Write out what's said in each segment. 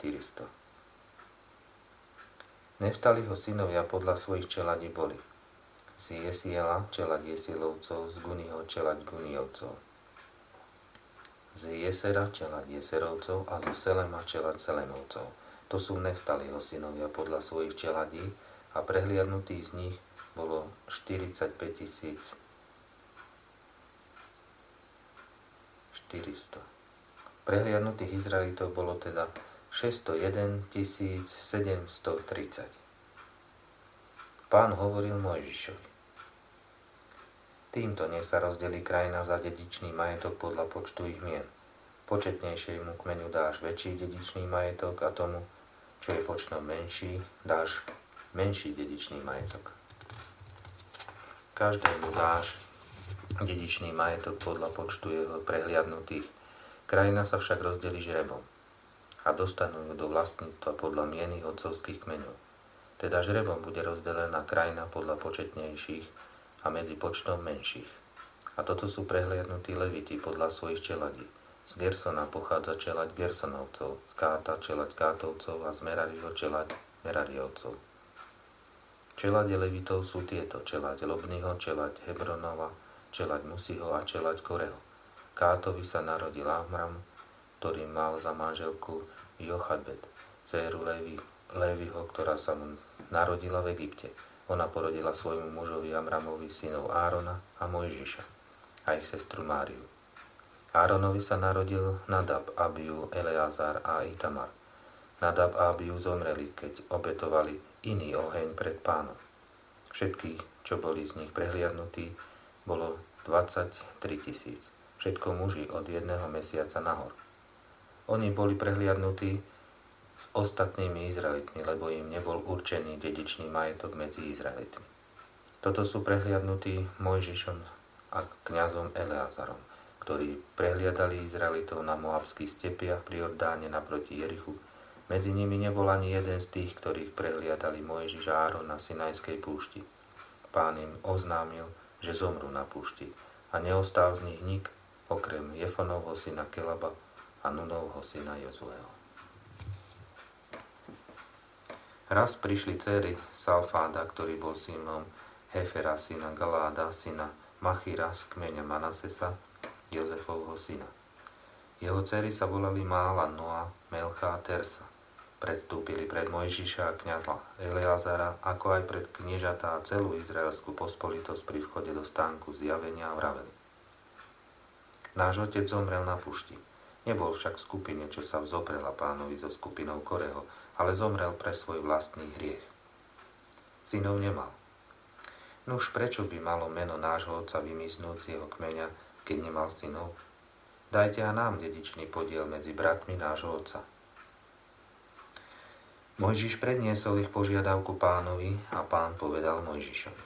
400. Neftaliho synovia podľa svojich čeladí boli z Jesiela čelať Jesielovcov, z Guniho čelať Guniovcov, z Jesera čelať Jeserovcov a zo Selema čelať Selemovcov. To sú Neftaliho synovia podľa svojich čeladí a prehliadnutých z nich bolo 45 400. Prehliadnutých Izraelitov bolo teda 601 730. Pán hovoril Mojžišovi: týmto nech sa rozdelí krajina za dedičný majetok podľa počtu ich mien. Početnejšiemu kmeňu dáš väčší dedičný majetok a tomu, čo je počtom menší, dáš menší dedičný majetok. Každému dáš dedičný majetok podľa počtu jeho prehliadnutých. Krajina sa však rozdelí žrebom a dostanú ju do vlastníctva podľa mien ich otcovských kmeňov. Teda žrebom bude rozdelená krajina podľa početnejších a medzi počtom menších. A toto sú prehliadnutí leviti podľa svojich čeladí. Z Gersona pochádza čelať Gersonovcov, z Káta čelať Kátovcov a z Merariho čelať Merariovcov. Čelade levitov sú tieto: čelať Lobnyho, čelať Hebronova, čelať Musiho a čelať Koreho. Kátovi sa narodil Amram, ktorý mal za manželku Jochadbet, dcéru Léviho, ktorá sa mu narodila v Egypte. Ona porodila svojmu mužovi Amramovi synov Árona a Mojžiša a ich sestru Máriu. Áronovi sa narodil Nadab, Abiu, Eleazar a Itamar. Nadab a Abiu zomreli, keď obetovali iný oheň pred Pánom. Všetkých, čo boli z nich prehliadnutí, bolo 23 000. Všetko muži od 1 mesiaca nahor. Oni boli prehliadnutí s ostatnými Izraelitmi, lebo im nebol určený dedičný majetok medzi Izraelitmi. Toto sú prehliadnutí Mojžišom a kňazom Eleazarom, ktorí prehliadali Izraelitov na moabských stepiach pri Jordáne naproti Jerichu. Medzi nimi nebol ani jeden z tých, ktorých prehliadali Mojžiš a Áron na Sinajskej púšti. Pán im oznámil, že zomrú na púšti, a neostal z nich nik, okrem Jefonovho syna Kelaba a Nunovho syna Jozueho. Raz prišli dcéry Salfáda, ktorý bol synom Hefera, syna Galáda, syna Machíra z kmeňa Manasesa, Jozefovho syna. Jeho dcéry sa volali Mála, Noa, Melcha a Tersa. Predstúpili pred Mojžiša a kňaza Eleazara, ako aj pred kniežatá a celú izraelskú pospolitosť pri vchode do stánku zjavenia a vraveli: náš otec zomrel na púšti. Nebol však v skupine, čo sa vzoprela Pánovi so skupinou Koreho, ale zomrel pre svoj vlastný hriech. Synov nemal. Nuž prečo by malo meno nášho otca vymiznúť z jeho kmeňa, keď nemal synov? Dajte a nám dedičný podiel medzi bratmi nášho otca. Mojžiš predniesol ich požiadavku Pánovi a Pán povedal Mojžišovi: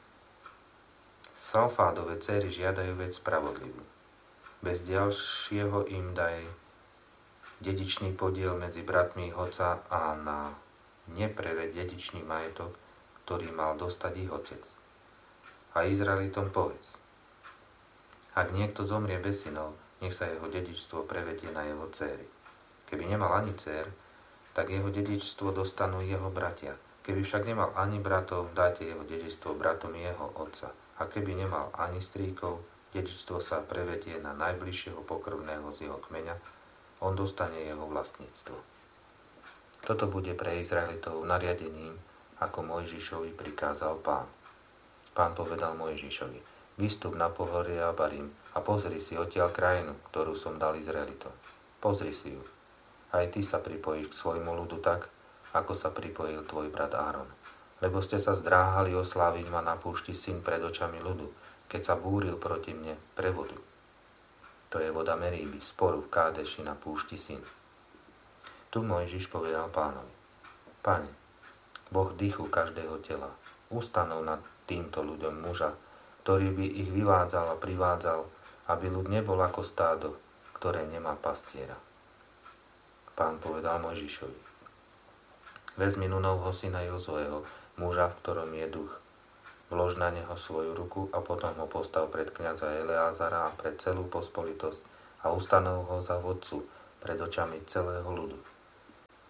Salfádove dcery žiadajú vec spravodlivú. Bez ďalšieho im daj dedičný podiel medzi bratmi ich otca a na nepreved dedičný majetok, ktorý mal dostať ich otec. A Izraelitom povedz: ak niekto zomrie bez synov, nech sa jeho dedičstvo prevedie na jeho dcéry. Keby nemal ani dcér, tak jeho dedičstvo dostanú jeho bratia. Keby však nemal ani bratov, dajte jeho dedičstvo bratom jeho otca. A keby nemal ani strýkov, dedičstvo sa prevedie na najbližšieho pokrvného z jeho kmeňa, on dostane jeho vlastníctvo. Toto bude pre Izraelitov nariadením, ako Mojžišovi prikázal Pán. Pán povedal Mojžišovi: vystup na pohorie Abarim a pozri si odtiaľ krajinu, ktorú som dal Izraelitom. Pozri si ju. Aj ty sa pripojíš k svojmu ľudu tak, ako sa pripojil tvoj brat Áron. Lebo ste sa zdráhali osláviť ma na púšti syn pred očami ľudu, keď sa búril proti mne pre vodu. To je voda Meríby, sporu v Kádeši na púšti syn. Tu Mojžiš povedal Pánovi: Pane, Boh dýchu každého tela, ustanov nad týmto ľuďom muža, ktorý by ich vyvádzal a privádzal, aby ľud nebol ako stádo, ktoré nemá pastiera. Pán povedal Mojžišovi: vezmi Nunovho syna Jozueho, muža, v ktorom je duch, vlož na neho svoju ruku a potom ho postav pred kňaza Eleazara a pred celú pospolitosť a ustanov ho za vodcu pred očami celého ľudu.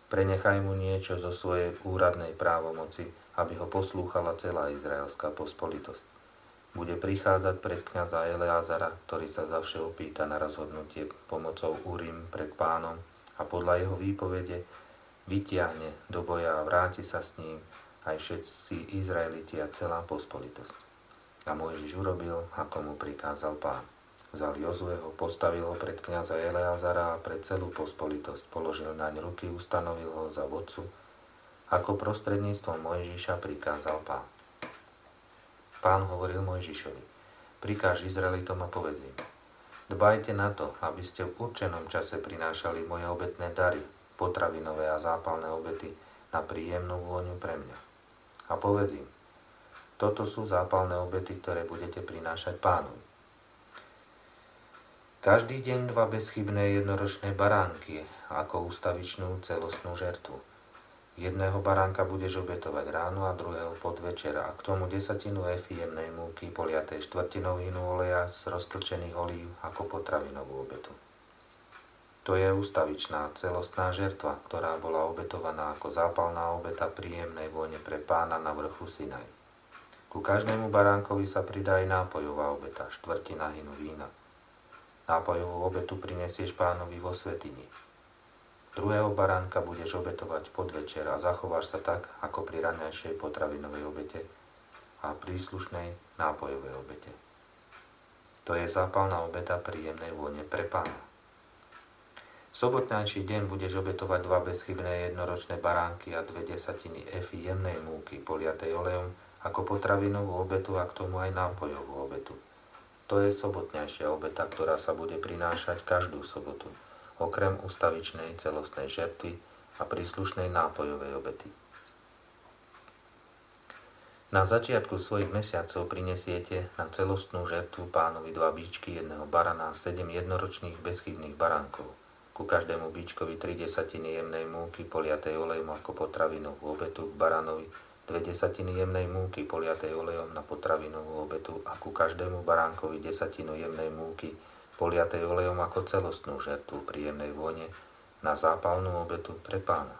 Prenechaj mu niečo zo svojej úradnej právomoci, aby ho poslúchala celá izraelská pospolitosť. Bude prichádzať pred kňaza Eleazara, ktorý sa zavše opýta na rozhodnutie pomocou Urim pred pánom a podľa jeho výpovede vytiahne do boja a vráti sa s ním aj všetci Izraeliti a celá pospolitosť. A Mojžiš urobil, ako mu prikázal pán. Vzal Jozueho, postavil ho pred kňaza Eleazara a pred celú pospolitosť, položil naň ruky, ustanovil ho za vodcu, ako prostredníctvom Mojžiša prikázal pán. Pán hovoril Mojžišovi: prikáž Izraelitom a povedz im: dbajte na to, aby ste v určenom čase prinášali moje obetné dary, potravinové a zápalné obety na príjemnú vôňu pre mňa. A povedz im: toto sú zápalné obety, ktoré budete prinášať pánovi. Každý deň 2 bezchybné jednoročné baránky ako ústavičnú celostnú žertvu. Jedného baránka budeš obetovať ráno a druhého podvečer a k tomu 10 efy jemnej múky poliatej 1/4 hinu oleja z roztlčených olív ako potravinovú obetu. To je ústavičná celostná žertva, ktorá bola obetovaná ako zápalná obeta príjemnej vône pre pána na vrchu Sinaj. Ku každému baránkovi sa pridá aj nápojová obeta, 1/4 hinu vína. Nápojovú obetu prinesieš pánovi vo svätyni. Druhého baránka budeš obetovať podvečer a zachováš sa tak, ako pri raňajšej potravinovej obete a príslušnej nápojovej obete. To je zápalná obeta príjemnej vône pre pána. V sobotnejší deň budeš obetovať 2 bezchybné jednoročné baránky a 2/10 efy jemnej múky poliatej olejom ako potravinovú obetu a k tomu aj nápojovú obetu. To je sobotnejšia obeta, ktorá sa bude prinášať každú sobotu, okrem ustavičnej celostnej žertvy a príslušnej nápojovej obety. Na začiatku svojich mesiacov prinesiete na celostnú žertvu pánovi 2 bíčky, 1 barana a 7 jednoročných bezchybných baránkov. Ku každému bíčkovi 3/10 jemnej múky poliatej olejom ako potravinovú obetu, k baranovi 2/10 jemnej múky poliatej olejom na potravinovú obetu a ku každému baránkovi 10 jemnej múky poliatej olejom ako celostnú žertvu príjemnej vône na zápalnú obetu pre pána.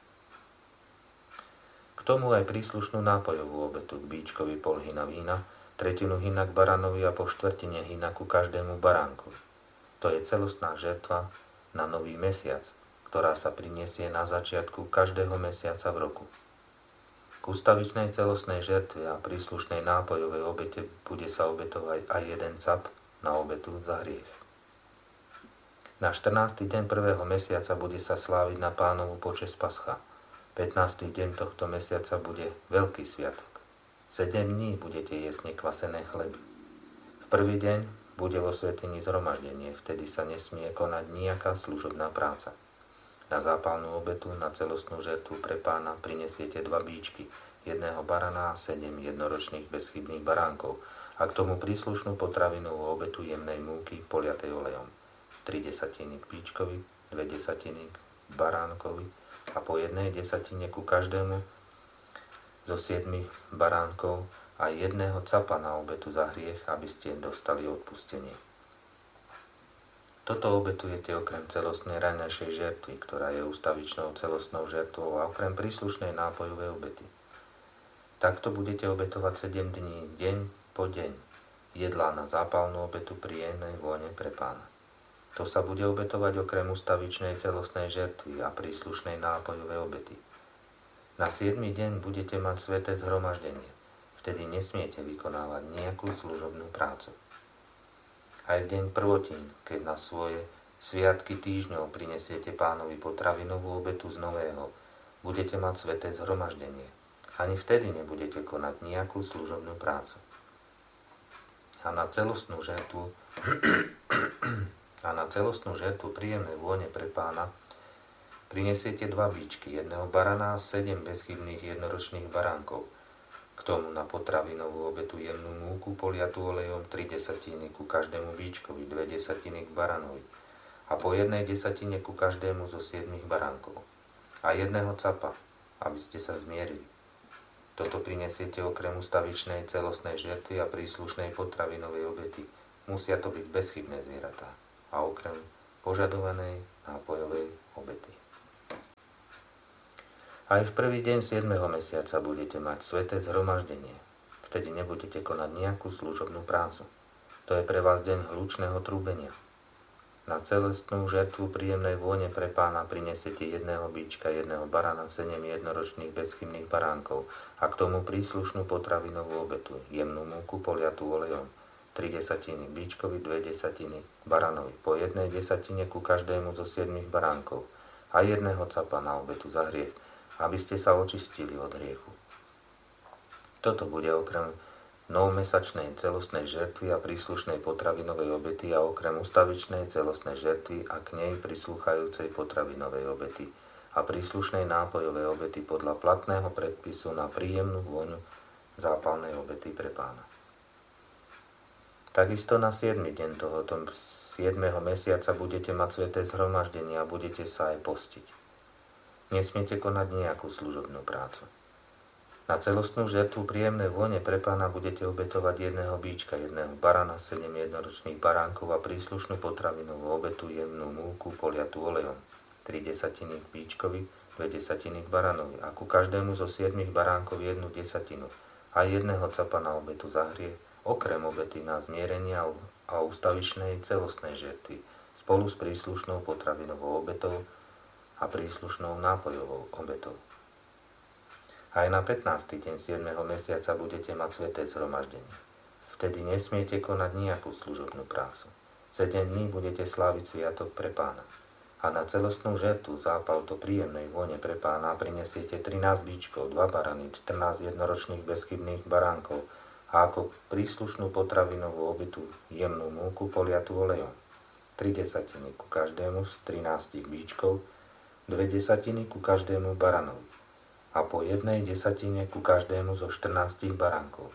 K tomu aj príslušnú nápojovú obetu, k bíčkovi 0,5 hina vína, 1/3 hina k baranovi a po 1/4 hina ku každému baránkovi. To je celostná žertva na nový mesiac, ktorá sa prinesie na začiatku každého mesiaca v roku. K ústavičnej celostnej žertve a príslušnej nápojovej obete bude sa obetovať aj 1 cap na obetu za hriech. Na 14. deň 1. mesiaca bude sa sláviť na pánovu počesť Pascha. 15. deň tohto mesiaca bude Veľký sviatok. 7 dní budete jesť nekvasené chleby. V prvý deň bude vo svätyni zhromaždenie, vtedy sa nesmie konať nejaká služobná práca. Na zápalnú obetu, na celostnú žertvu pre pána prinesiete 2 bíčky, 1 barana a 7 jednoročných bezchybných baránkov a k tomu príslušnú potravinovú obetu jemnej múky poliatej olejom. 3/10 k bíčkovi, 2/10 k baránkovi a po 1/10 ku každému zo 7 baránkov a 1 capa na obetu za hriech, aby ste dostali odpustenie. Toto obetujete okrem celostnej raňajšej žertvy, ktorá je ústavičnou celostnou žertvou a okrem príslušnej nápojovej obety. Takto budete obetovať 7 dní, deň po deň, jedlá na zápalnú obetu príjemnej vône pre pána. To sa bude obetovať okrem ústavičnej celostnej žertvy a príslušnej nápojovej obety. Na 7. deň budete mať sväté zhromaždenie, vtedy nesmiete vykonávať nejakú služobnú prácu. Aj v deň prvotín, keď na svoje sviatky týždňov prinesiete pánovi potravinovú obetu z nového, budete mať sväté zhromaždenie. Ani vtedy nebudete konať nejakú služobnú prácu. A na celostnú žertvu príjemnej vône pre pána prinesiete 2 bíčky, 1 barana a 7 bezchybných jednoročných baránkov. K tomu na potravinovú obetu jemnú múku poliatú olejom 3/10 ku každému bíčkovi, 2/10 k baranovi a po 1/10 ku každému zo 7 baránkov a 1 capa, aby ste sa zmierili. Toto prinesiete okrem ustavičnej celostnej žertvy a príslušnej potravinovej obety. Musia to byť bezchybné zvieratá a okrem požadovanej nápojovej obety. Aj v prvý deň 7. mesiaca budete mať sväté zhromaždenie. Vtedy nebudete konať nejakú služobnú prácu. To je pre vás deň hlučného trúbenia. Na celostnú žertvu príjemnej vône pre Pána prinesiete jedného bíčka, jedného barana, 7 jednoročných bezchybných baránkov a k tomu príslušnú potravinovú obetu, jemnú múku poliatú olejom, 3 desatiny bíčkovi, 2 desatiny baranovi, po 1 desatine ku každému zo 7 baránkov a jedného capa na obetu za hriech, aby ste sa očistili od hriechu. Toto bude okrem novomesačnej celostnej žertvy a príslušnej potravinovej obety a okrem ustavičnej celostnej žertvy a k nej prislúchajúcej potravinovej obety a príslušnej nápojovej obety podľa platného predpisu na príjemnú vôňu zápalnej obety pre Pána. Takisto na 7. deň tohoto 7. mesiaca budete mať sväté zhromaždenie a budete sa aj postiť. Nesmiete konať nejakú služobnú prácu. Na celostnú žertvu príjemnej vône pre Pána budete obetovať jedného bíčka, jedného barana, 7 jednoročných baránkov a príslušnú potravinovú obetu, jemnú múku poliatú olejom, 3 desatiny k bíčkovi, 2 desatiny k baranovi a ku každému zo 7 baránkov 1 desatinu a jedného capa na obetu za hriech, okrem obety na zmierenie a ustavičnej celostnej žertvy, spolu s príslušnou potravinovou obetou a príslušnou nápojovou obetou. Aj na 15. deň 7. mesiaca budete mať sväté zhromaždenie. Vtedy nesmiete konať nejakú služobnú prácu. 7 dní budete sláviť sviatok pre Pána. A na celostnú žertvu zápal do príjemnej vône pre Pána prinesiete 13 bíčkov, 2 barany, 14 jednoročných bezchybných baránkov a ako príslušnú potravinovú obetu jemnú múku poliatú olejom. 3 desatiny ku každému z 13 bíčkov, 2 desatiny ku každému baranovi a po 1 desatine ku každému zo 14 baránkov.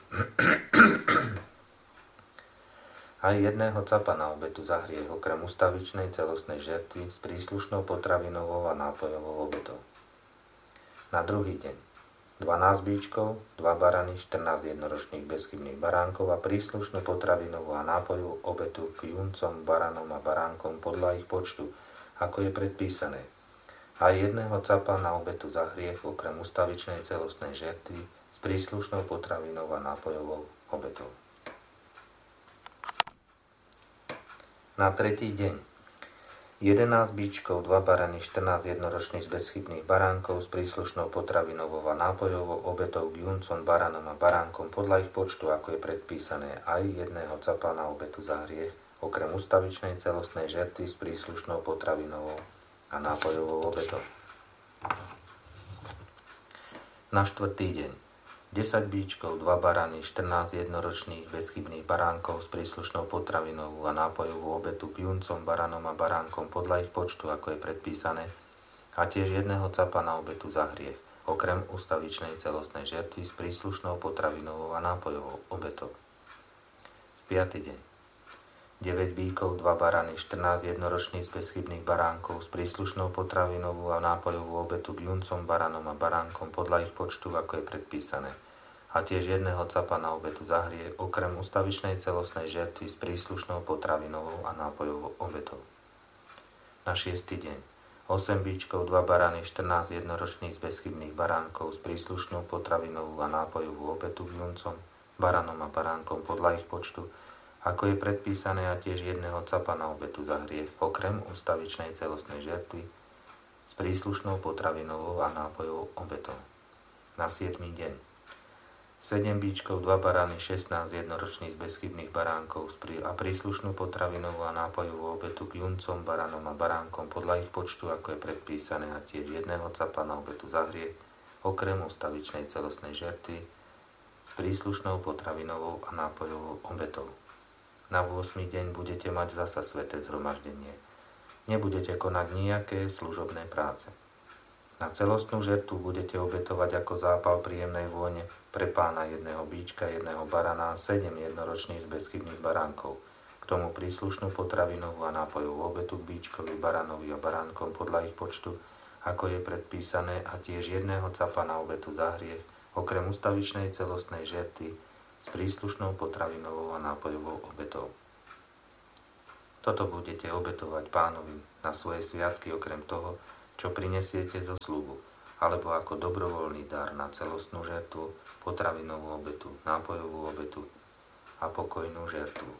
Aj jedného capa na obetu za hriech, okrem ustavičnej celostnej žertvy s príslušnou potravinovou a nápojovou obetou. Na druhý deň 12 bíčkov, 2 barany, 14 jednoročných bezchybných baránkov a príslušnú potravinovú a nápojovú obetu k juncom, baranom a baránkom podľa ich počtu, ako je predpísané. A jedného capa na obetu za hriech okrem ustavičnej celostnej žertvy s príslušnou potravinou a nápojovou obetou. Na tretí deň 11 bíčkov, 2 barany, 14 jednoročných bezchybných baránkov s príslušnou potravinovou a nápojovou obetou k juncom, baranom a baránkom podľa ich počtu, ako je predpísané, aj jedného capa na obetu za hriech okrem ustavičnej celostnej žertvy s príslušnou potravinovou a nápojovou obetou. Na štvrtý deň 10 bíčkov, 2 barany, 14 jednoročných bezchybných baránkov s príslušnou potravinovou a nápojovú obetu k juncom, baranom a baránkom podľa ich počtu, ako je predpísané, a tiež jedného capa na obetu za hriech, okrem ustavičnej celostnej žertvy s príslušnou potravinovou a nápojovou obetou. V 5. deň 9 bíkov, 2 barany, 14 jednoročných bezchybných baránkov s príslušnou potravinovú a nápojovú obetu k juncom, baranom a baránkom podľa ich počtu, ako je predpísané. A tiež jedného capa na obetu za hriech, okrem ustavičnej celostnej žertvy s príslušnou potravinovou a nápojovou obetou. Na 6. deň 8 bíčkov, 2 barany, 14 jednoročných bezchybných baránkov s príslušnou potravinovú a nápojovú obetu k juncom, baranom a baránkom podľa ich počtu, ako je predpísané, a tiež jedného capa na obetu za hriech, okrem ustavičnej celostnej žertvy s príslušnou potravinovou a nápojovou obetou. Na 7. deň 7 bíčkov, 2 barany, 16 jednoročných bezchybných baránkov a príslušnú potravinovú a nápojovú obetu k juncom, baranom a baránkom podľa ich počtu, ako je predpísané, a tiež jedného capa na obetu za hriech, okrem ustavičnej celostnej žertvy s príslušnou potravinovou a nápojovou obetou. Na 8. deň budete mať zasa sväté zhromaždenie. Nebudete konať nejaké služobné práce. Na celostnú žertvu budete obetovať ako zápal príjemnej vône pre Pána jedného bíčka, jedného barana a 7 jednoročných bezchybných baránkov. K tomu príslušnú potravinovú a nápojovú obetu k bíčkovi, baranovi a baránkom podľa ich počtu, ako je predpísané, a tiež jedného capa na obetu za hriech, okrem ustavičnej celostnej žertvy s príslušnou potravinovou a nápojovou obetou. Toto budete obetovať Pánovi na svoje sviatky okrem toho, čo prinesiete zo sľubu, alebo ako dobrovoľný dar na celostnú žertvu, potravinovú obetu, nápojovú obetu a pokojnú žertvu.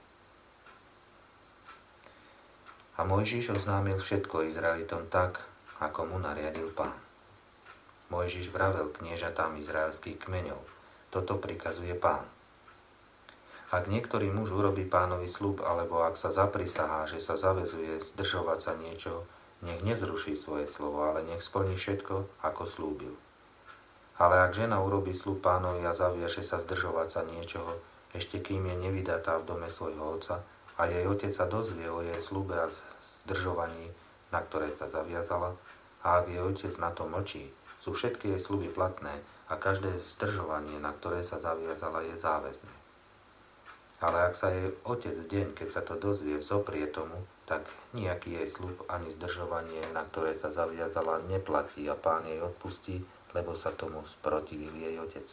A Mojžiš oznámil všetko Izraelitom tak, ako mu nariadil Pán. Mojžiš vravel kniežatám izraelských kmeňov: toto prikazuje Pán. Ak niektorý muž urobí Pánovi sľub, alebo ak sa zaprisahá, že sa zaväzuje zdržovať sa niečo, nech nezruší svoje slovo, ale nech splní všetko, ako slúbil. Ale ak žena urobí sľub Pánovi a zaviaže sa zdržovať sa niečoho, ešte kým je nevydatá v dome svojho otca, a jej otec sa dozvie o jej sľube a zdržovaní, na ktoré sa zaviazala, a ak jej otec na to mlčí, sú všetky jej sľuby platné a každé zdržovanie, na ktoré sa zaviazala, je záväzné. Ale ak sa jej otec v deň, keď sa to dozvie, zoprie tomu, tak nejaký jej sľub ani zdržovanie, na ktoré sa zaviazala, neplatí a Pán jej odpustí, lebo sa tomu sprotivil jej otec.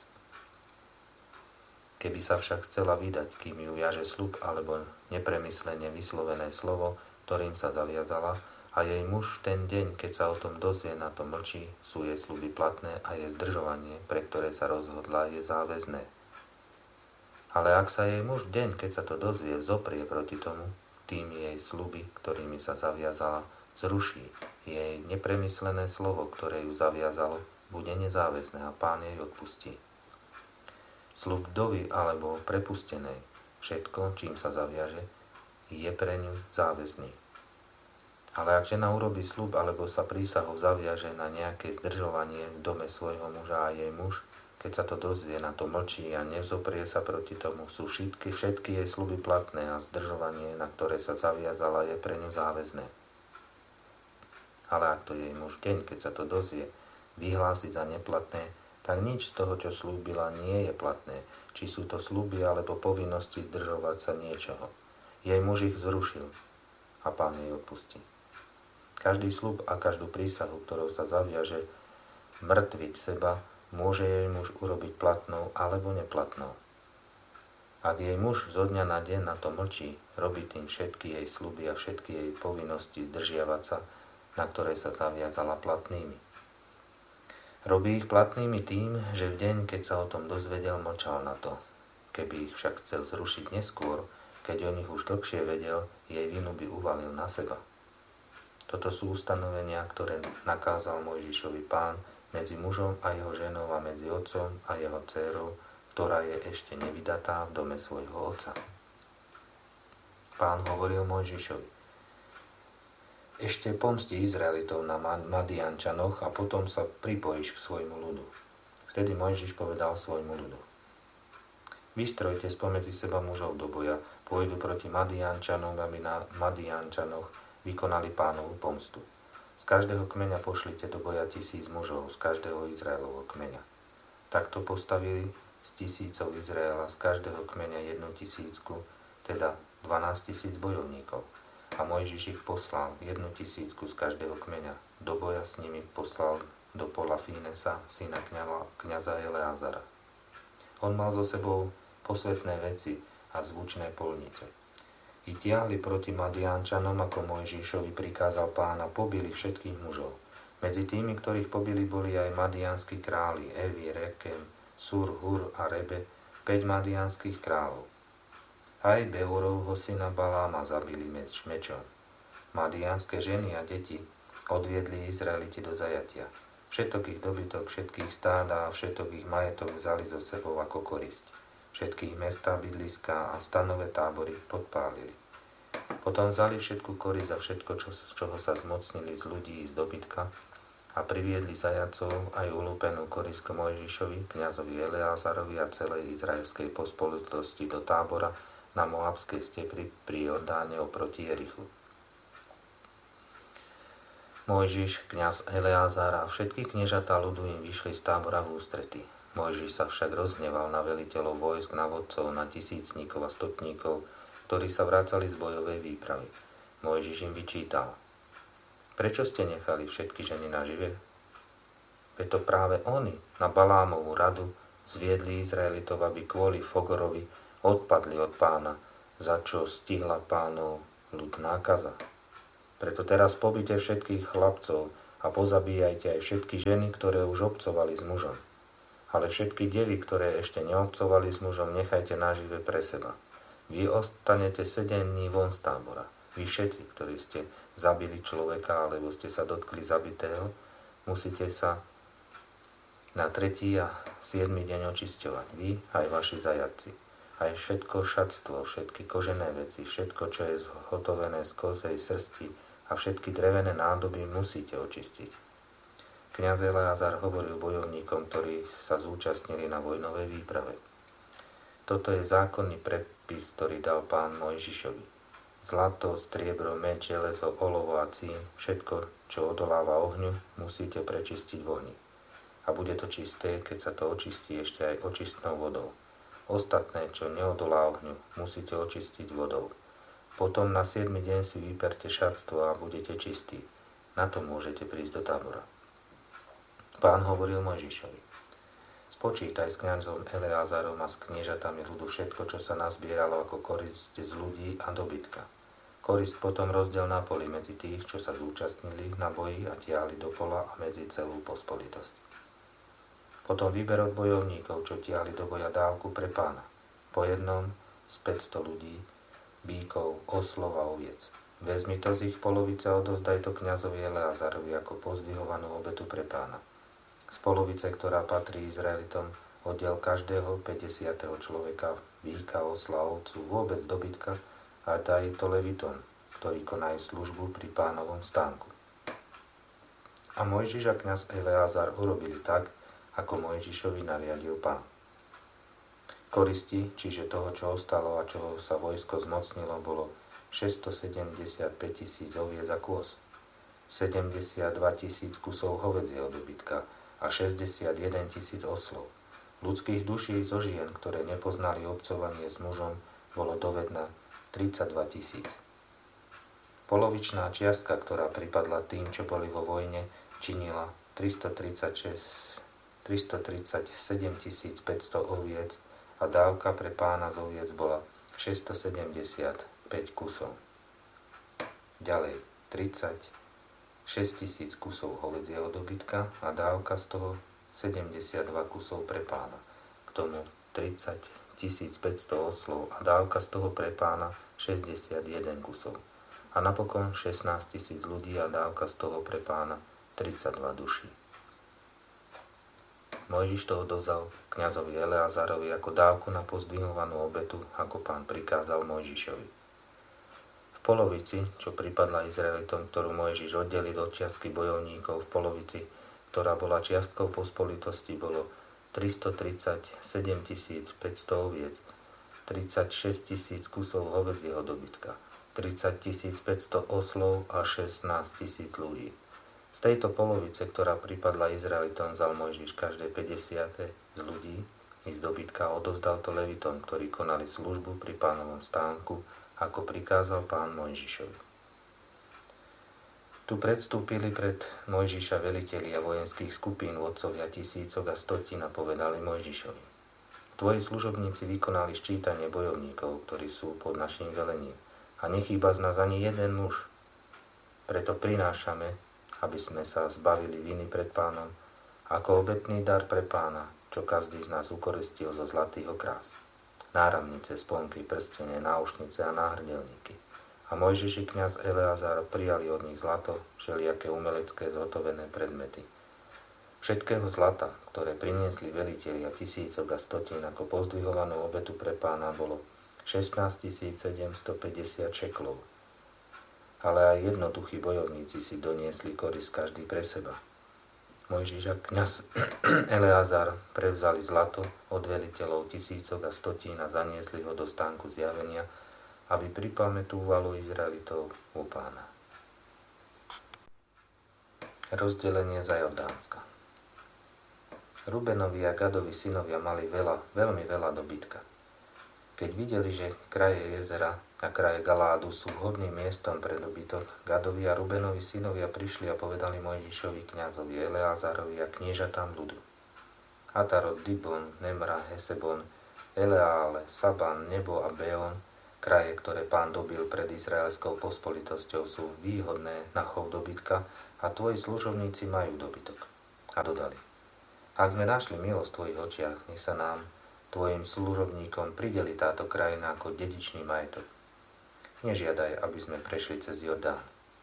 Keby sa však chcela vydať, kým ju viaže sľub alebo nepremyslene vyslovené slovo, ktorým sa zaviazala, a jej muž v ten deň, keď sa o tom dozvie, na to mlčí, sú jej sľuby platné a jej zdržovanie, pre ktoré sa rozhodla, je záväzné. Ale ak sa jej muž v deň, keď sa to dozvie, zoprie proti tomu, tým jej sľuby, ktorými sa zaviazala, zruší. Jej nepremyslené slovo, ktoré ju zaviazalo, bude nezáväzné a Pán jej odpustí. Sľub vdovy alebo prepustenej, všetko, čím sa zaviaže, je pre ňu záväzný. Ale ak žena urobí sľub alebo sa prísahou zaviaže na nejaké zdržovanie v dome svojho muža a jej muž, keď sa to dozvie, na to mlčí a nevzoprie sa proti tomu, sú všetky jej sľuby platné a zdržovanie, na ktoré sa zaviazala, je pre ňu záväzné. Ale ak to jej muž v deň, keď sa to dozvie, vyhlási za neplatné, tak nič z toho, čo slúbila, nie je platné, či sú to sľuby alebo povinnosti zdržovať sa niečoho. Jej muž ich zrušil a Pán jej odpustí. Každý sľub a každú prísahu, ktorou sa zaviaže mŕtviť seba, môže jej muž urobiť platnou alebo neplatnou. Ak jej muž zo dňa na deň na to mlčí, robí tým všetky jej sľuby a všetky jej povinnosti zdržiavať sa, na ktoré sa zaviazala, platnými. Robí ich platnými tým, že v deň, keď sa o tom dozvedel, mlčal na to. Keby ich však chcel zrušiť neskôr, keď o nich už dlhšie vedel, jej vinu by uvalil na seba. Toto sú ustanovenia, ktoré nakázal Mojžišovi Pán medzi mužom a jeho ženou a medzi otcom a jeho dcérou, ktorá je ešte nevydatá v dome svojho otca. Pán hovoril Mojžišovi: ešte pomsti Izraelitov na Madiančanoch a potom sa pripojíš k svojmu ľudu. Vtedy Mojžiš povedal svojmu ľudu: vystrojte spomedzi seba mužov do boja, pôjdu proti Madiančanom, aby na Madiančanoch vykonali Pánovu pomstu. Z každého kmeňa pošlite do boja 1000 mužov, z každého Izraelovho kmeňa. Takto postavili z 1000 Izraela, z každého kmeňa 1000, teda 12 000 bojovníkov. A Mojžiš ich poslal 1000 z každého kmeňa. Do boja s nimi poslal do pola Fínesa, syna kňaza Eleazara. On mal so sebou posvetné veci a zvučné polnice. I tiahli proti Madiančanom, ako Mojžišovi prikázal Pán, a pobili všetkých mužov. Medzi tými, ktorých pobili, boli aj madianskí králi, Evi, Rekem, Sur, Hur a Rebe, 5 madianských kráľov. Aj Beorovho syna Baláma zabili mečom. Madianské ženy a deti odviedli Izraeliti do zajatia. Všetok ich dobytok, všetkých stáda a všetok ich majetok vzali so sebou ako korisť. Všetkých mestá, bydliská a stanové tábory podpálili. Potom vzali všetku korisť a všetko, čoho sa zmocnili z ľudí i z dobytka, a priviedli zajacov aj ulúpenú korisť k Mojžišovi, kňazovi Eleazarovi a celej izraelskej pospolitosti do tábora na Moabskej stepri pri Jordáne oproti Jerichu. Mojžiš, kňaz Eleazar a všetky kniežatá ľudu im vyšli z tábora v ústrety. Mojžiš sa však rozhneval na veliteľov vojsk, na vodcov, na tisícnikov a stotníkov, ktorí sa vracali z bojovej výpravy. Mojžiš im vyčítal: prečo ste nechali všetky ženy nažive? Veď to práve oni na Balámovú radu zviedli Izraelitov, aby kvôli Fogorovi odpadli od Pána, za čo stihla Pánov ľud nákaza. Preto teraz pobite všetkých chlapcov a pozabíjajte aj všetky ženy, ktoré už obcovali s mužom. Ale všetky devy, ktoré ešte neobcovali s mužom, nechajte nažive pre seba. Vy ostanete 7 dní von z tábora. Vy všetci, ktorí ste zabili človeka, alebo ste sa dotkli zabitého, musíte sa na 3. a 7. deň očisťovať. Vy aj vaši zajatci. Aj všetko šatstvo, všetky kožené veci, všetko, čo je zhotovené z kozej srsti a všetky drevené nádoby musíte očistiť. Kňaz Eleazar hovoril bojovníkom, ktorí sa zúčastnili na vojnovej výprave. Toto je zákonný predpis, ktorý dal Pán Mojžišovi. Zlato, striebro, meč, železo, olovo a cín, všetko, čo odoláva ohňu, musíte prečistiť v ohni. A bude to čisté, keď sa to očistí ešte aj očistnou vodou. Ostatné, čo neodolá ohňu, musíte očistiť vodou. Potom na 7. deň si vyperte šatstvo a budete čistí. Na to môžete prísť do tábora. Pán hovoril Mojžišovi: spočítaj s kňazom Eleazarom a s kniežatami ľudu všetko, čo sa nazbieralo ako korisť z ľudí a dobytka. Korisť potom rozdiel na poli medzi tých, čo sa zúčastnili na boji a tiahli do pola, a medzi celú pospolitosť. Potom vyber od bojovníkov, čo tiahli do boja, dávku pre Pána. Po jednom z 500 ľudí, bíkov, oslov a oviec. Vezmi to z ich polovice a odozdaj to kňazovi Eleazarovi ako pozdvihovanú obetu pre Pána. Z polovice, ktorá patrí Izraelitom, oddiel každého 50. človeka, bíka, osla, ovcu, vôbec dobytka, a daj to levitom, ktorí konajú službu pri Pánovom stánku. A Mojžiš a kňaz Eleazar urobili tak, ako Mojžišovi nariadil Pán. Koristi, čiže toho, čo ostalo a čoho sa vojsko zmocnilo, bolo 675 000 oviec a kôz, 72 000 kusov hovedzieho dobytka a 61 000 oslov. Ľudských duší zo žien, ktoré nepoznali obcovanie s mužom, bolo dovedna 32 000. Polovičná čiastka, ktorá pripadla tým, čo boli vo vojne, činila 337 500 oviec a dávka pre Pána z oviec bola 675 kusov. Ďalej 36 000 kusov hovedzieho dobytka a dávka z toho 72 kusov pre Pána. K tomu 30 500 oslov a dávka z toho pre Pána 61 kusov. A napokon 16 000 ľudí a dávka z toho pre Pána 32 duší. Mojžiš to odovzdal kňazovi Eleazarovi ako dávku na pozdvihovanú obetu, ako Pán prikázal Mojžišovi. V polovici, čo pripadla Izraelitom, ktorú Mojžiš oddelil od čiastky bojovníkov, v polovici, ktorá bola čiastkou pospolitosti, bolo 337 500 oviec, 36 000 kusov hovedzieho dobytka, 30 500 oslov a 16 000 ľudí. Z tejto polovice, ktorá pripadla Izraelitom, vzal Mojžiš každé 50 z ľudí i z dobytka a odovzdal to levitom, ktorí konali službu pri Pánovom stánku, ako prikázal Pán Mojžišovi. Tu predstúpili pred Mojžiša velitelia vojenských skupín, vodcovia tisícok a stotín, a povedali Mojžišovi: tvoji služobníci vykonali ščítanie bojovníkov, ktorí sú pod naším velením, a nechýba z nás ani jeden muž. Preto prinášame, aby sme sa zbavili viny pred Pánom, ako obetný dar pre Pána, čo každý z nás ukoristil zo zlatých okrás. Náramnice, sponky, prstene, náušnice a náhrdelníky. A Mojžiš i kňaz Eleazar prijali od nich zlato, všelijaké umelecké zhotovené predmety. Všetkého zlata, ktoré priniesli velitelia tisícok a stotín ako pozdvihovanú obetu pre Pána, bolo 16 750 šeklov. Ale aj jednoduchí bojovníci si doniesli korisť každý pre seba. Mojžiš a kňaz Eleazar prevzali zlato od veliteľov tisícok a stotín a zaniesli ho do stánku zjavenia, aby pripamätúvalo Izraelitov u Pána. Rozdelenie za Jordánska. Rubenovi a Gadovi synovia mali veľmi veľa dobytka. Keď videli, že kraje jezera a kraje Galádu sú vhodným miestom pre dobytok, Gadovi a Rubenovi synovia prišli a povedali Mojžišovi, kňazovi Eleazarovi a kniežatám ľudu: Atarot, Dibon, Nemra, Hesebon, Eleále, Saban, Nebo a Beon Kraje, ktoré Pán dobil pred izraelskou pospolitosťou, sú výhodné na chov dobytka a tvoji služobníci majú dobytok. A dodali: Ak sme našli milosť v tvojich očiach, nech sa nám, tvojim služobníkom, prideli táto krajina ako dedičný majetok. Nežiadaj, aby sme prešli cez Jordán.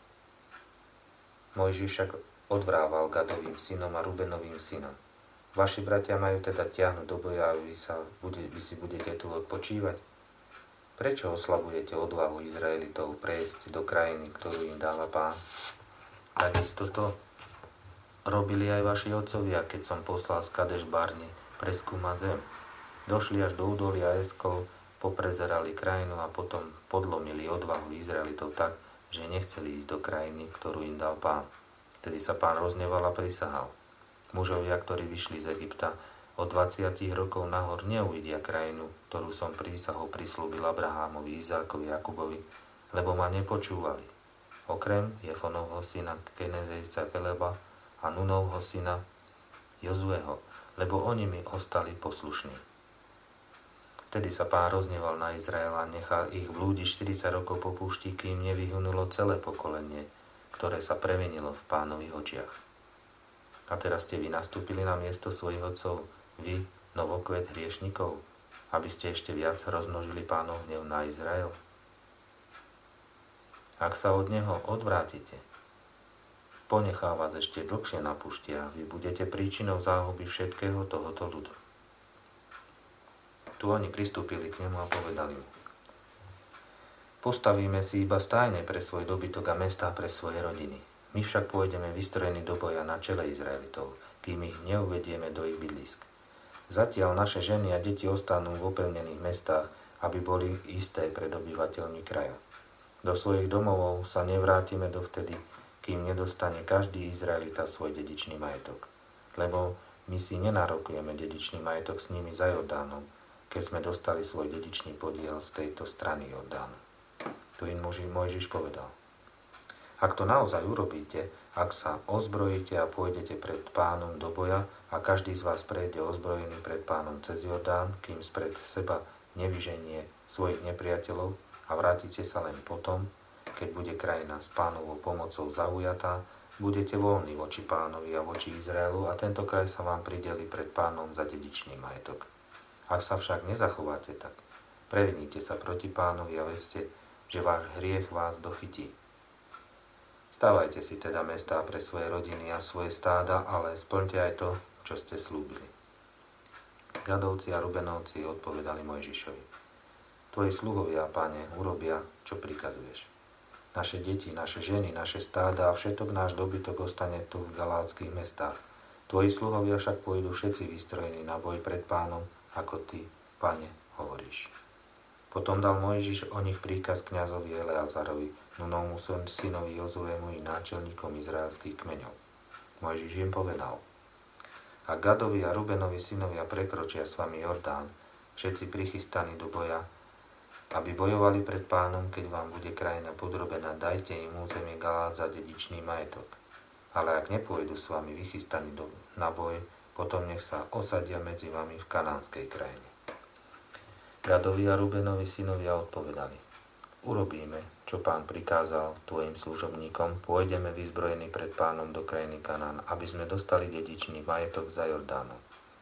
Mojžiš však odvrával Gadovým synom a Rubenovým synom: Vaši bratia majú teda tiahnuť do boja a vy si budete tu odpočívať? Prečo oslabujete odvahu Izraelitov prejsť do krajiny, ktorú im dáva Pán? Takisto to robili aj vaši otcovia, keď som poslal z Kadeš Barne preskúmať zem. Došli až do údolia Eskol, poprezerali krajinu a potom podlomili odvahu Izraelitov tak, že nechceli ísť do krajiny, ktorú im dal Pán. Vtedy sa Pán rozneval a prisahal: Mužovia, ktorí vyšli z Egypta, od 20 rokov nahor neuvidia krajinu, ktorú som prísahou prislúbil Abrahámovi, Izákovi, Jakubovi, lebo ma nepočúvali. Okrem Jefonovho syna Kenezejca Keleba a Nunovho syna Jozueho, lebo oni mi ostali poslušní. Vtedy sa Pán rozneval na Izrael a nechal ich blúdiť 40 rokov po púšti, kým nevyhunulo celé pokolenie, ktoré sa premenilo v Pánových očiach. A teraz ste vy nastúpili na miesto svojich otcov, vy, novokvet hriešnikov, aby ste ešte viac rozmnožili Pánov hnev na Izrael? Ak sa od neho odvrátite, ponechá vás ešte dlhšie na púšti a vy budete príčinou záhuby všetkého tohoto ľudu. Tu oni pristúpili k nemu a povedali mu: Postavíme si iba stájne pre svoj dobytok a mestá pre svoje rodiny. My však pôjdeme vystrojení do boja na čele Izraelitov, kým ich neuvedieme do ich bydlisk. Zatiaľ naše ženy a deti ostanú v opevnených mestách, aby boli isté pred obyvateľmi kraja. Do svojich domovov sa nevrátime dovtedy, kým nedostane každý Izraelita svoj dedičný majetok. Lebo my si nenárokujeme dedičný majetok s nimi za Jordánom, keď sme dostali svoj dedičný podiel z tejto strany Jordánu. Tu im Mojžiš povedal: Ak to naozaj urobíte, ak sa ozbrojíte a pôjdete pred Pánom do boja a každý z vás prejde ozbrojený pred Pánom cez Jordán, kým spred seba nevyženie svojich nepriateľov a vrátite sa len potom, keď bude krajina s Pánovou pomocou zaujatá, budete voľní voči Pánovi a voči Izraelu a tento kraj sa vám prideli pred Pánom za dedičný majetok. Ak sa však nezachováte tak, previníte sa proti Pánovi a vedzte, že váš hriech vás dochytí. Stávajte si teda mestá pre svoje rodiny a svoje stáda, ale splňte aj to, čo ste slúbili. Gadovci a Rubenovci odpovedali Mojžišovi: Tvoji sluhovia, Pane, urobia, čo prikazuješ. Naše deti, naše ženy, naše stáda a všetok náš dobytok ostane tu v galátskych mestách. Tvoji sluhovia však pôjdu všetci vystrojení na boj pred Pánom, ako ty, Pane, hovoríš. Potom dal Mojžiš o nich príkaz kňazovi Eleazarovi, Nunovmu synovi Jozuému i náčelníkom izraelských kmeňov. Mojžiš im povedal: Ak Gadovi a Rubenovi synovia prekročia s vami Jordán, všetci prichystaní do boja, aby bojovali pred Pánom, keď vám bude krajina podrobená, dajte im územie Galát za dedičný majetok. Ale ak nepôjdu s vami vychystaní na boj, potom nech sa osadia medzi vami v kanánskej krajine. Gadovi a Rubenovi synovia odpovedali: Urobíme, čo Pán prikázal tvojim služobníkom, pôjdeme vyzbrojení pred Pánom do krajiny Kanán, aby sme dostali dedičný majetok za Jordánom.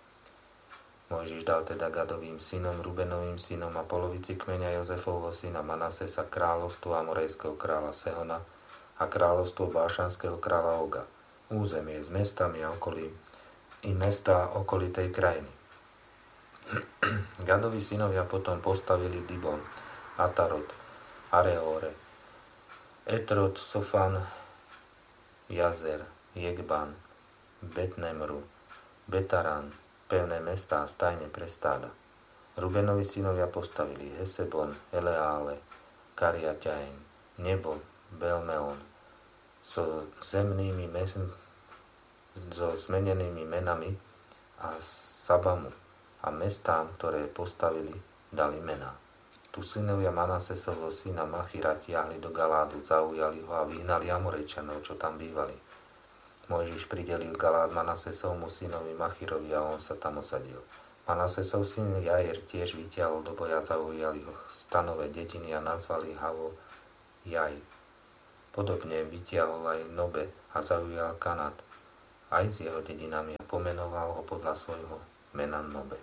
Mojžiš dal teda Gadovým synom, Rubenovým synom a polovici kmeňa Jozefovho syna Manasesa kráľovstvo amorejského kráľa Sehona a kráľovstvo bášanského kráľa Oga, územie s mestami a okolím i mestá okolitej krajiny. Gadovi synovia potom postavili Dibon, Atarot, Areore, Etrot, Sofan, Jazer, Jekban, Betnemru, Betaran, pevné mestá a stajne pre stáda. Rubenovi synovia postavili Hesebon, Eleále, Kariaťain, Nebo, Belmeon, so zmenenými menami a Sabamu, a mestám, ktoré postavili, dali mená. Tu synovia Manasesovho syna Machira tiahli do Galádu, zaujali ho a vyhnali Amorejčanov, čo tam bývali. Mojžiš pridelil Galád Manasesovmu synovi Machirovi a on sa tam osadil. Manasesov syn Jair tiež vytiahol do boja, zaujali ho stanové dediny a nazvali Havo Jaj. Podobne vytiahol aj Nobe a zaujal Kanát aj s jeho dedinami a pomenoval ho podľa svojho mena Nobe.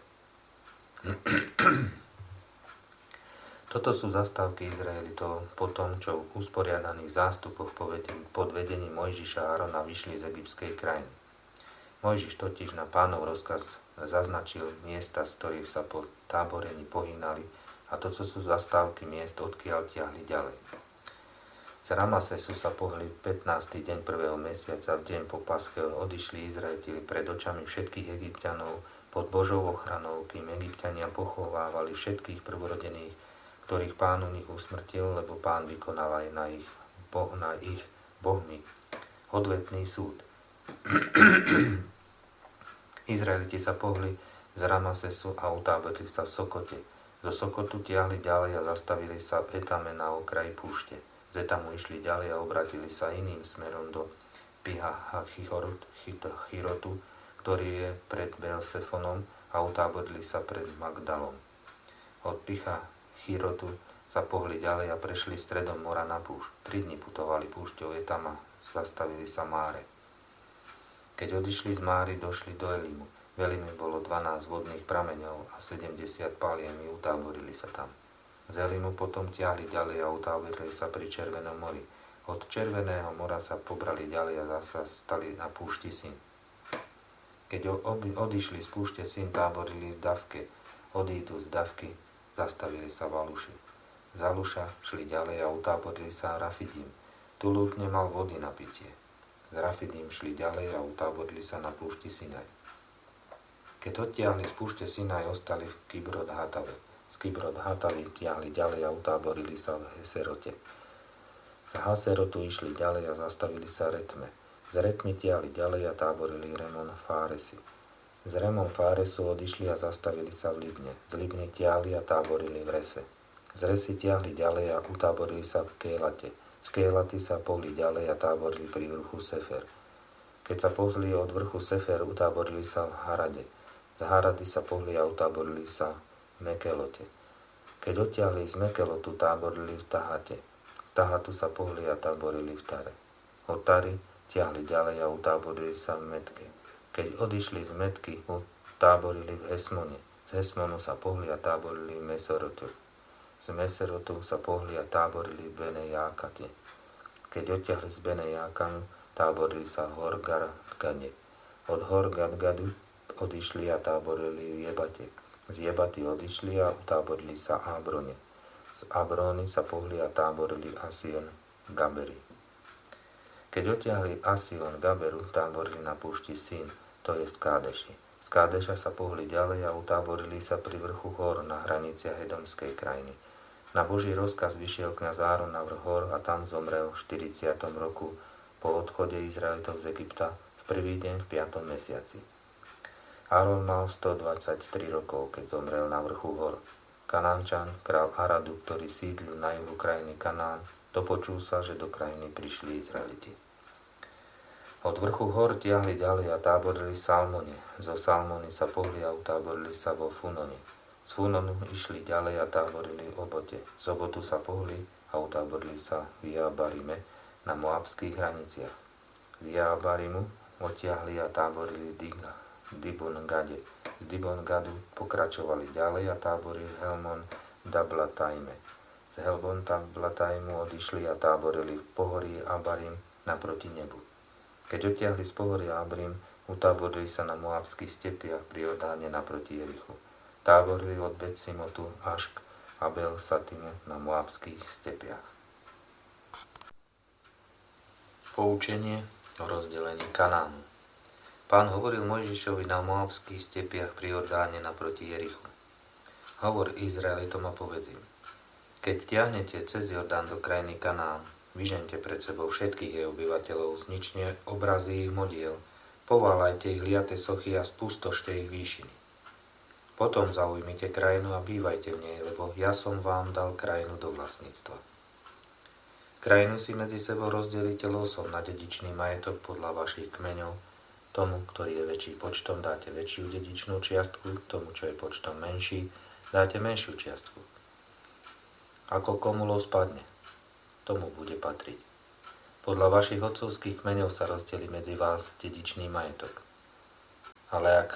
Toto sú zastávky Izraelitov po tom, čo v usporiadaných zástupoch pod vedením Mojžiša a Árona vyšli z egyptskej krajiny. Mojžiš totiž na Pánov rozkaz zaznačil miesta, z ktorých sa po táborení pohynali, a to sú zastávky miest, odkiaľ tiahli ďalej. Z Ramasesu sa pohli 15. deň 1. mesiaca, v deň po Pasche odišli Izraeliti pred očami všetkých Egypťanov pod Božou ochranou, kým Egypťania pochovávali všetkých prvorodených, ktorých Pán u nich usmrtil, lebo Pán vykonal aj na ich bohmi odvetný súd. Izraeliti sa pohli z Ramasesu a utáborili sa v Sokote. Do Sokotu tiahli ďalej a zastavili sa v Etame na okraji púšte. Z Etamu išli ďalej a obratili sa iným smerom do Pihahirotu, ktorý je pred Beelsefonom, a utáborili sa pred Magdalom. Od Pihahirotu sa pohli ďalej a prešli stredom mora na púšť. 3 dni putovali púšťou Etama, zastavili sa Máre. Keď odišli z Máry, došli do Elimu. V Elime bolo 12 vodných prameňov a 70 paliem, utáborili sa tam. Z Elimu potom tiahli ďalej a utáborili sa pri Červenom mori. Od Červeného mora sa pobrali ďalej a zasa stali na púšti Sin. Keď odišli z púšte Sin, táborili v Davke. Odídu z Davky, zastavili sa v Aluši. Z Aluša šli ďalej a utáborili sa v Rafidim. Tu ľud nemal vody na pitie. Z Rafidim šli ďalej a utáborili sa na púšti Sinaj. Keď odtiahli z púšte Sinaj, ostali v Kibrot Hatave. Z Kibrot Hatavy tiahli ďalej a utáborili sa v Heserote. Z Haserotu išli ďalej a zastavili sa Retme. Z Retmy tiahli ďalej a táborili Remon Fáresi. Z Remon Fáresu odišli a zastavili sa v Libne. Z Libne tiahli a táborili v Rese. Z Resy tiahli ďalej a utáborili sa v Kélate. Z Kélaty sa pohli ďalej a táborili pri vrchu Sefer. Keď sa pohli od vrchu Sefer, utáborili sa v Harade. Z Harady sa pohli a utáborili sa v Mekelote. Keď odtiahli z Mekelotu, táborili v Tahate. Z Tahatu sa pohli a táborili v Tare. Od Tary tiahli ďalej a utáborili sa v Metke. Keď odišli z Metky, utáborili v Hesmone. Z Hesmonu sa pohli a táborili v Meserotu. Z Meserotu sa pohli a táborili v Bene Jákate. Keď odtiahli z Bene Jákanu, táborili sa v Hor-Gadgade. Od Hor-Gadgadu odišli a táborili v Jebate. Z Jebaty odišli a utáborili sa v Abrone. Z Abrony sa pohli a táborili Asion Gaberi. Keď odtiahli Asion Gaberu, táborili na púšti Sin, to je v Kádeši. Z Kádeša sa pohli ďalej a utáborili sa pri vrchu hor na hraniciach Edomskej krajiny. Na Boží rozkaz vyšiel kňaz Áron na vrch hor a tam zomrel v 40. roku po odchode Izraelitov z Egypta v prvý deň v 5. mesiaci. Áron mal 123 rokov, keď zomrel na vrchu hor. Kanánčan, král Aradu, ktorý sídlil na juhu krajiny Kanán, dopočul sa, že do krajiny prišli Izraeliti. Od vrchu hor tiahli ďalej a táborili v Salmone. Zo Salmony sa pohli a utáborili sa vo Funone. Z Funonu išli ďalej a táborili v Obote. Z Obotu sa pohli a utáborili sa v Jaabarime na moabských hraniciach. Z Jaabarimu odtiahli a táborili v Dibon-Gade. Z Dibon-Gadu pokračovali ďalej a táborili Helmon Dablatajme. Z Helmon Dablatajmu odišli a táborili v pohorí Abarim naproti nebu. Keď odtiahli z pohoria Abrim, utáborili sa na moabských stepiach pri Jordáne naproti Jerichu. Táborili od Betsimotu až k Abel-Satimu na moabských stepiach. Poučenie o rozdelení Kanánu. Pán hovoril Mojžišovi na moabských stepiach pri Jordáne naproti Jerichu. Hovor Izraelitom a povedz im: keď tiahnete cez Jordán do krajiny Kanán, vyžente pred sebou všetkých jej obyvateľov, znične obrazy ich modiel, poválajte ich liate sochy a spustošte ich výšiny. Potom zaujmite krajinu a bývajte v nej, lebo ja som vám dal krajinu do vlastníctva. Krajinu si medzi sebou rozdelíte losom na dedičný majetok podľa vašich kmeňov, Tomu, ktorý je väčší počtom, dáte väčšiu dedičnú čiastku, tomu, čo je počtom menší, dáte menšiu čiastku. Ako komu los padne, tomu bude patriť. Podľa vašich otcovských kmeňov sa rozdelí medzi vás dedičný majetok. Ale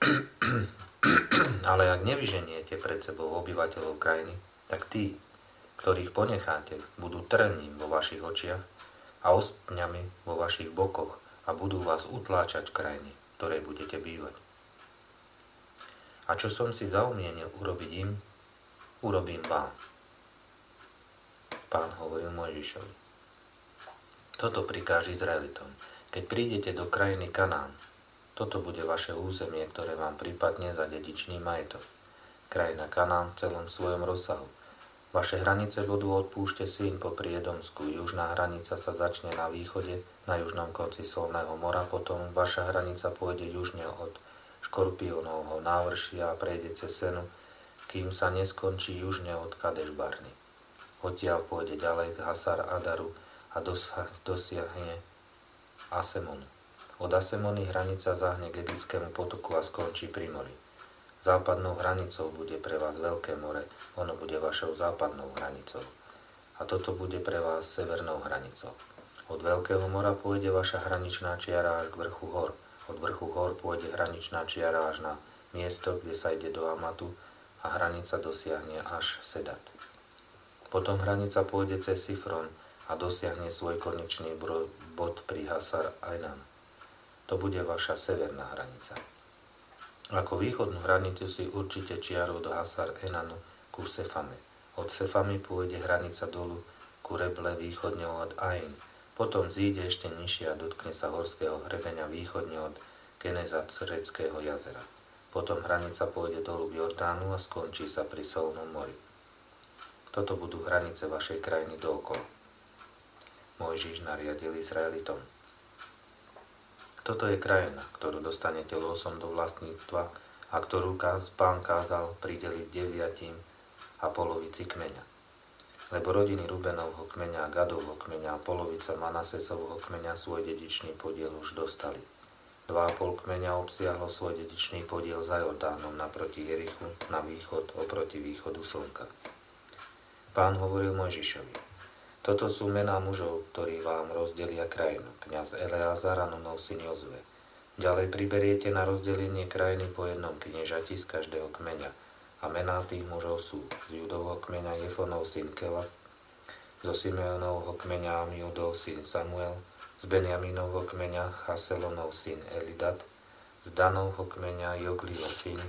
ak nevyženiete pred sebou obyvateľov krajiny, tak tí, ktorých ponecháte, budú trním vo vašich očiach a ostňami vo vašich bokoch a budú vás utláčať v krajine, v ktorej budete bývať. A čo som si zaumienil urobiť im, urobím vám. Pán hovoril Mojžišovi. Toto prikáže Izraelitom. Keď prídete do krajiny Kanán, toto bude vaše územie, ktoré vám pripadne za dedičný majetok. Krajina Kanán v celom svojom rozsahu. Vaše hranice budú od púšte Sín popri Edomsku. Južná hranica sa začne na východe, na južnom konci Solného mora, potom vaša hranica pôjde južne od Škorpiónovho návršia a prejde cez Senu, kým sa neskončí južne od Kadeš Barny. Odtiaľ pôjde ďalej k Hasar Adaru a dosiahne Asemonu. Od Asemony hranica zahne k Egyptskému potoku a skončí pri mori. Západnou hranicou bude pre vás Veľké more, ono bude vašou západnou hranicou. A toto bude pre vás severnou hranicou. Od Veľkého mora pôjde vaša hraničná čiara až k vrchu hor. Od vrchu hor pôjde hraničná čiara až na miesto, kde sa ide do Amatu a hranica dosiahne až Sedat. Potom hranica pôjde cez Sifron a dosiahne svoj konečný bod pri Hasar Ainan. To bude vaša severná hranica. Ako východnú hranicu si určite čiarou do Hasar Enanu ku Sefame. Od Sefamy pôjde hranica dolu ku Reble východne od Ain. Potom zíde ešte nižšie a dotkne sa horského hrebeňa východne od Kenezatreckého jazera. Potom hranica pôjde dolu k Jordánu a skončí sa pri Solnom mori. Toto budú hranice vašej krajiny dookola. Mojžiš nariadil Izraelitom. Toto je krajina, ktorú dostanete losom do vlastníctva a ktorú Pán kázal prideliť 9 a polovici kmeňa. Lebo rodiny Rubenovho kmeňa, Gadovho kmeňa a polovica Manasesovho kmeňa svoj dedičný podiel už dostali. 2,5 kmeňa obsiahlo svoj dedičný podiel za Jordánom naproti Jerichu na východ oproti východu slnka. Pán hovoril Mojžišovi. Toto sú mená mužov, ktorí vám rozdelia krajinu. Kňaz Eleazar a Nunov syn Jozue. Ďalej priberiete na rozdelenie krajiny po jednom kniežati z každého kmeňa. A mená tých mužov sú z Judovho kmeňa Jefonov syn Kela, zo Simeonovho kmeňa Amiudov syn Samuel, z Benjaminovho kmeňa Chaselonov syn Elidat, z Danovho kmeňa Jogliho syn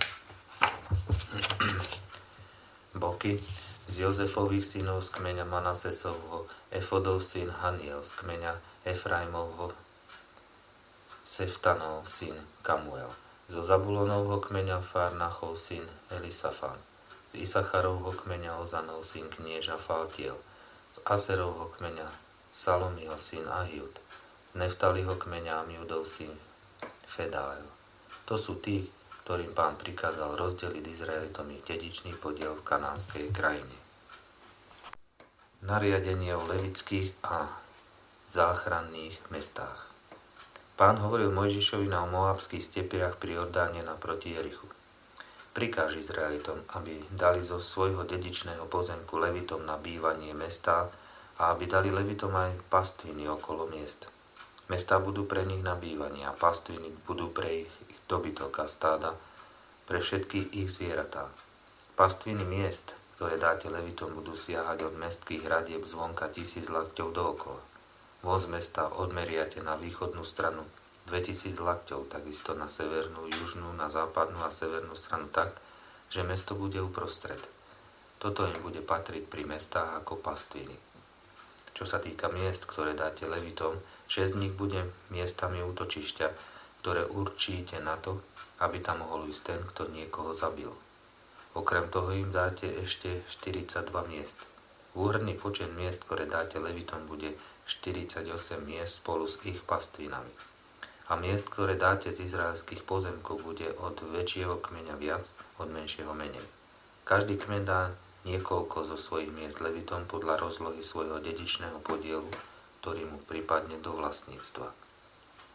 Boky, z Jozefových synov z kmeňa Manasesovho, Efodov syn Haniel z kmeňa Efraimovho, Seftanov syn Kamuel, zo Zabulonovho kmeňa Farnachov syn Elisafan, z Isacharovho kmeňa Ozanov syn knieža Faltiel, z Aserovho kmeňa Salomiho syn Ahiud, z Neftaliho kmeňa Amiudov syn Fedael. To sú tí, ktorým Pán prikázal rozdeliť Izraelitom ich dedičný podiel v kanánskej krajine. Nariadenie o levických a záchranných mestách. Pán hovoril Mojžišovi na moabských stepiach pri Jordáne naproti Jerichu. Prikáž Izraelitom, aby dali zo svojho dedičného pozemku levitom na bývanie mestá a aby dali levitom aj pastviny okolo miest. Mestá budú pre nich na bývanie a pastviny budú pre ich dobytok a stáda, pre všetky ich zvieratá. Pastviny miest, ktoré dáte levitom, budú siahať od mestských hradieb zvonka 1000 lakťov dookola. Voz mesta odmeriate na východnú stranu 2000 lakťov, takisto na severnú, južnú, na západnú a severnú stranu tak, že mesto bude uprostred. Toto im bude patriť pri mestách ako pastviny. Čo sa týka miest, ktoré dáte levitom, 6 z nich bude miestami útočišťa, ktoré určíte na to, aby tam mohol ísť ten, kto niekoho zabil. Okrem toho im dáte ešte 42 miest. Úhrný počet miest, ktoré dáte levitom, bude 48 miest spolu s ich pastvinami. A miest, ktoré dáte z izraelských pozemkov, bude od väčšieho kmeňa viac, od menšieho menej. Každý kmeň dá niekoľko zo svojich miest levitom podľa rozlohy svojho dedičného podielu, ktorý mu pripadne do vlastníctva.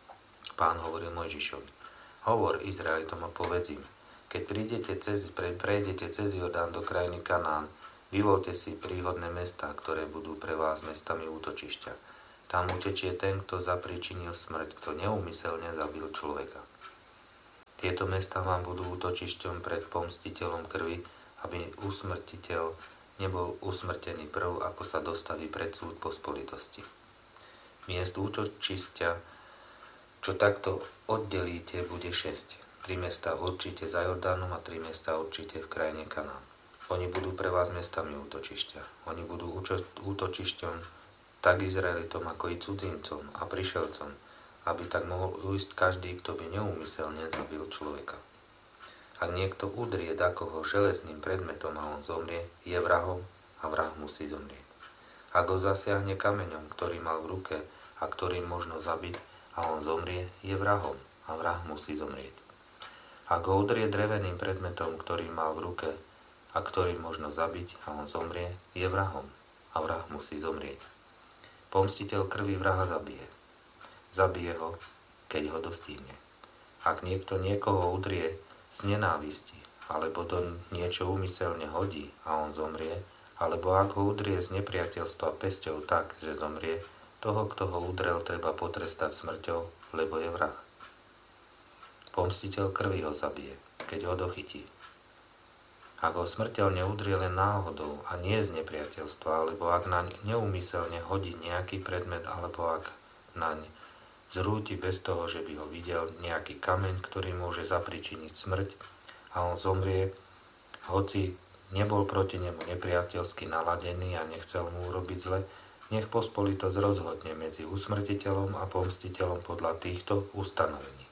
Pán hovoril Mojžišovi: Hovor Izraelitom a povedz im: keď prejdete cez Jordán do krajiny Kanán, vyvolte si príhodné mestá, ktoré budú pre vás mestami útočišťa. Tam utečie ten, kto zapríčinil smrť, kto neúmyselne zabil človeka. Tieto mestá vám budú útočišťom pred pomstiteľom krvi, aby usmrtiteľ nebol usmrtený prv, ako sa dostaví pred súd pospolitosti. Miest útočišťa, čo takto oddelíte, bude 6. 3 mestá určite za Jordánom a 3 mestá určite v krajine Kanán. Oni budú pre vás mestami útočišťa. Oni budú útočišťom tak Izraelitom, ako i cudzincom a prišelcom, aby tak mohol ujsť každý, kto by neúmyselne zabil človeka. Ak niekto udrie dakoho železným predmetom a on zomrie, je vrahom a vrah musí zomrieť. Ak ho zasiahne kameňom, ktorý mal v ruke a ktorým možno zabiť, a on zomrie, je vrahom a vrah musí zomrieť. Ak ho udrie dreveným predmetom, ktorý mal v ruke a ktorým možno zabiť, a on zomrie, je vrahom a vrah musí zomrieť. Pomstiteľ krvi vraha zabije. Zabije ho, keď ho dostihne. Ak niekto niekoho udrie z nenávisti, alebo do niečo úmyselne hodí a on zomrie, alebo ak ho udrie z nepriateľstva pesťou tak, že zomrie, toho, kto ho udrel, treba potrestať smrťou, lebo je vrah. Pomstiteľ krvi ho zabije, keď ho dochytí. Ak ho smrteľne udrie len náhodou a nie z nepriateľstva, alebo ak naň neúmyselne hodí nejaký predmet, alebo ak naň zrúti bez toho, že by ho videl nejaký kameň, ktorý môže zapričiniť smrť, a on zomrie, hoci nebol proti nemu nepriateľsky naladený a nechcel mu urobiť zle, nech pospolitosť rozhodne medzi usmrtiteľom a pomstiteľom podľa týchto ustanovení.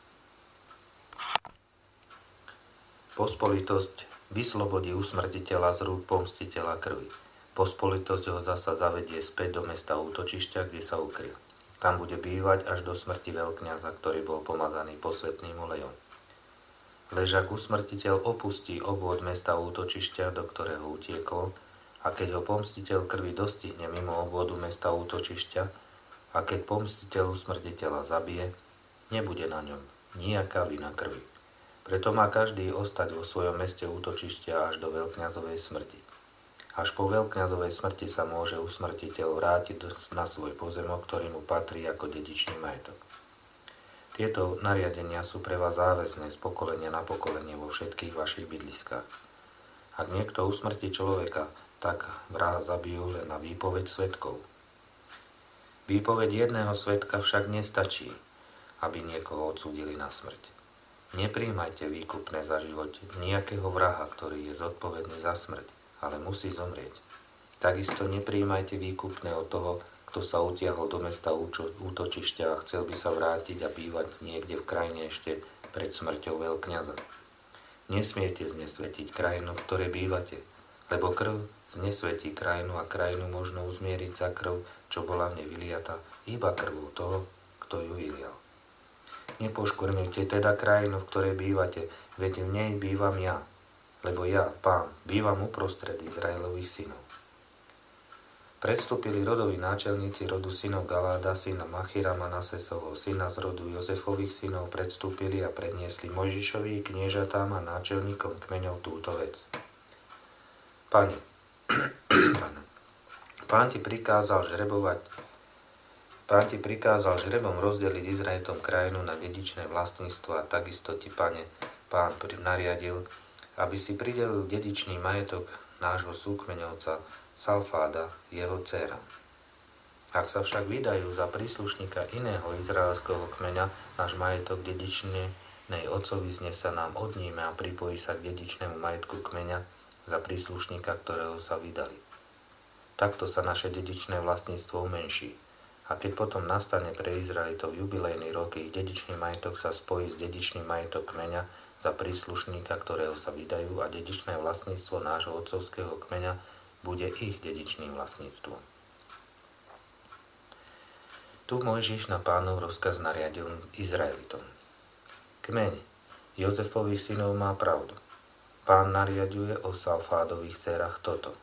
Pospolitosť vyslobodí usmrtiteľa z rúk pomstiteľa krvi. Pospolitosť ho zasa zavedie späť do mesta útočišťa, kde sa ukryl. Tam bude bývať až do smrti veľkňaza, ktorý bol pomazaný posvätným olejom. Lež ak usmrtiteľ opustí obvod mesta útočišťa, do ktorého utiekol, a keď ho pomstiteľ krvi dostihne mimo obvodu mesta útočišťa, a keď pomstiteľ usmrtiteľa zabije, nebude na ňom nejaká vina krvi. Preto má každý ostať vo svojom meste útočišťa až do veľkňazovej smrti. Až po veľkňazovej smrti sa môže usmrtiteľ vrátiť na svoj pozemok, ktorý mu patrí ako dedičný majetok. Tieto nariadenia sú pre vás záväzné z pokolenia na pokolenie vo všetkých vašich bydliskách. Ak niekto usmrtí človeka, tak vraha zabijú len na výpoveď svedkov. Výpoveď jedného svedka však nestačí, aby niekoho odsúdili na smrť. Nepríjmajte výkupné za život nejakého vraha, ktorý je zodpovedný za smrť, ale musí zomrieť. Takisto nepríjmajte výkupné od toho, kto sa utiahol do mesta útočišťa a chcel by sa vrátiť a bývať niekde v krajine ešte pred smrťou veľkňaza. Nesmiete znesvetiť krajinu, v ktorej bývate, lebo krv znesvetí krajinu a krajinu možno uzmieriť za krv, čo bola nevyliata, iba krvou toho, kto ju vylial. Nepoškvrňujte teda krajinu, v ktorej bývate, veď v nej bývam ja, lebo ja, Pán, bývam uprostred Izraelových synov. Predstúpili rodoví náčelníci rodu synov Galáda, syna Machira, Manasesovho syna z rodu Jozefových synov, predstúpili a predniesli Mojžišovi, kniežatám a náčelníkom kmeňov túto vec. Pane, Pán ti prikázal žrebom rozdeliť Izraelitom krajinu na dedičné vlastníctvo a takisto ti, Pane, Pán nariadil, aby si pridelil dedičný majetok nášho súkmeňovca Salfáda, jeho dcéra. Ak sa však vydajú za príslušníka iného izraelského kmeňa, náš majetok dedičnej otcovizne sa nám odníme a pripojí sa k dedičnému majetku kmeňa za príslušníka, ktorého sa vydali. Takto sa naše dedičné vlastníctvo umenší. A keď potom nastane pre Izraelitov jubilejný rok, ich dedičný majetok sa spojí s dedičným majetok kmeňa za príslušníka, ktorého sa vydajú, a dedičné vlastníctvo nášho otcovského kmeňa bude ich dedičným vlastníctvom. Tu Mojžiš na Pánov rozkaz nariadil Izraelitom. Kmeň Jozefových synov má pravdu. Pán nariaduje o Salfádových dcérach toto.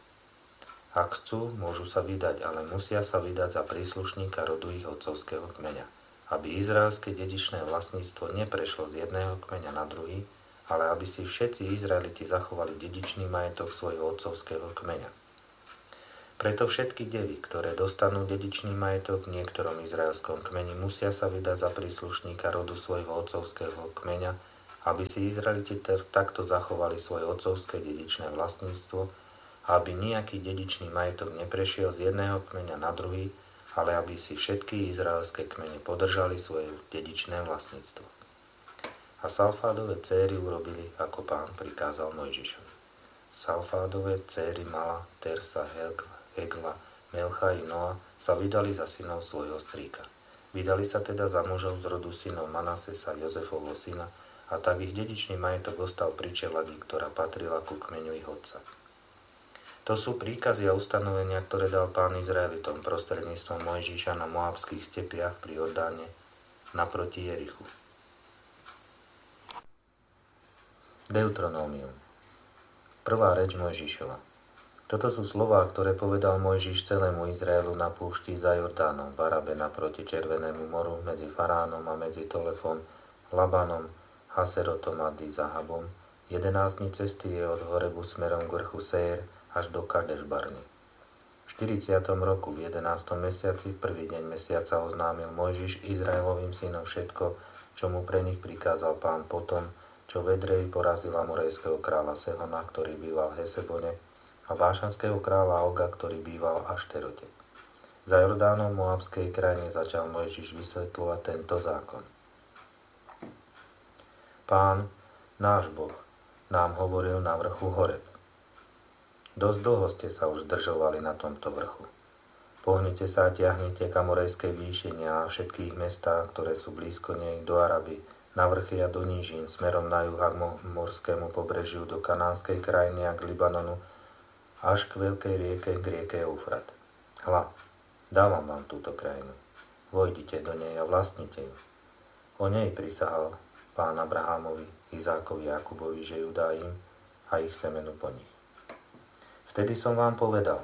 Ak chcú, môžu sa vydať, ale musia sa vydať za príslušníka rodu ich otcovského kmeňa. aby izraelské dedičné vlastníctvo neprešlo z jedného kmeňa na druhý, ale aby si všetci Izraeliti zachovali dedičný majetok svojho otcovského kmeňa. Preto všetky devy, ktoré dostanú dedičný majetok v niektorom izraelskom kmeni, musia sa vydať za príslušníka rodu svojho otcovského kmeňa, aby si Izraeliti takto zachovali svoje otcovské dedičné vlastníctvo a aby nejaký dedičný majetok neprešiel z jedného kmeňa na druhý, ale aby si všetky izraelské kmene podržali svoje dedičné vlastníctvo. A Salfádove céry urobili, ako Pán prikázal Mojžišovi. Salfádove céry Mala, Tersa, Hegla, Melcha i Noa sa vydali za synov svojho strýka. Vydali sa teda za mužov z rodu synov Manasesa, Jozefovho syna, a tak ich dedičný majetok ostal pri čeladi, ktorá patrila ku kmeňu ich otca. To sú príkazy a ustanovenia, ktoré dal Pán Izraelitom prostredníctvom Mojžiša na moabských stepiach pri Jordáne naproti Jerichu. Deuteronómium. Prvá reč Mojžišova. Toto sú slová, ktoré povedal Mojžiš celému Izraelu na púšti za Jordánom, v Arabe naproti Červenému moru, medzi Faránom a medzi Tolefom, Labanom, Haserotom a Dizahabom. 11 dní cesty je od Horebu smerom k vrchu Sér až do Kadeš-Barny. V 40. roku v 11. mesiaci, prvý deň mesiaca, oznámil Mojžiš Izraelovým synom všetko, čo mu pre nich prikázal Pán potom, čo v Edreji porazil amorejského kráľa Sehona, ktorý býval v Hesebone, a bášanského kráľa Oga, ktorý býval v Ašterote. Za Jordánom v moabskej krajine začal Mojžiš vysvetľovať tento zákon. Pán, náš Boh, nám hovoril na vrchu Horeb. Dosť dlho ste sa už zdržovali na tomto vrchu. Pohnite sa a ťahnite k amorejskej výšine a všetkých mestách, ktoré sú blízko nej, do Araby, na vrchy a do nížin, smerom na juh a k morskému pobrežiu, do kanánskej krajiny a k Libanonu, až k veľkej rieke, k rieke Eufrat. Hľa, dávam vám túto krajinu. Vojdite do nej a vlastnite ju. O nej prisahal Pán Abrahámovi, Izákovi a Jakubovi, že ju dá im a ich semenu po nich. Vtedy som vám povedal,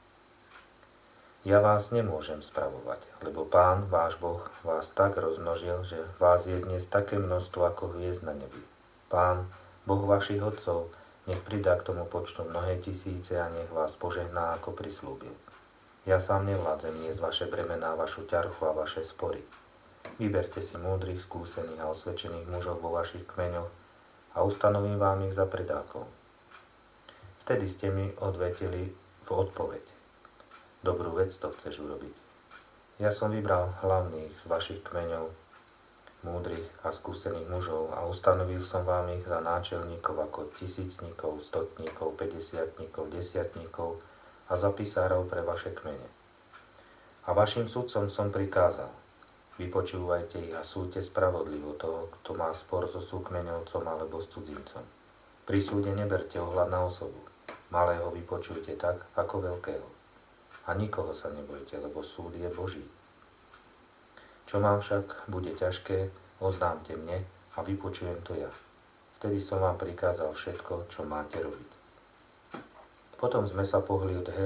ja vás nemôžem spravovať, lebo Pán, váš Boh, vás tak rozmnožil, že vás je dnes také množstvo ako hviezd na nebi. Pán, Boh vašich otcov, nech pridá k tomu počtu mnohé tisíce a nech vás požehná, ako prislúbil. Ja sám nevládzem niesť vaše bremená, vašu ťarchu a vaše spory. Vyberte si múdrych, skúsených a osvedčených mužov vo vašich kmeňoch a ustanovím vám ich za predákov. Vtedy ste mi odvetili v odpoveď. Dobrú vec to chceš urobiť. Ja som vybral hlavných z vašich kmeňov, múdrych a skúsených mužov a ustanovil som vám ich za náčelníkov ako tisícnikov, stotníkov, 50-tníkov, 10-tníkov a za pisárov pre vaše kmene. A vašim sudcom som prikázal, vypočúvajte ich a súďte spravodlivo toho, kto má spor so súkmeňovcom alebo s cudzincom. Pri súde neberte ohľad na osobu, malého vypočujte tak, ako veľkého. A nikoho sa nebojte, lebo súd je Boží. Čo vám však bude ťažké, oznámte mne a vypočujem to ja. Vtedy som vám prikázal všetko, čo máte robiť. Potom sme sa pohli od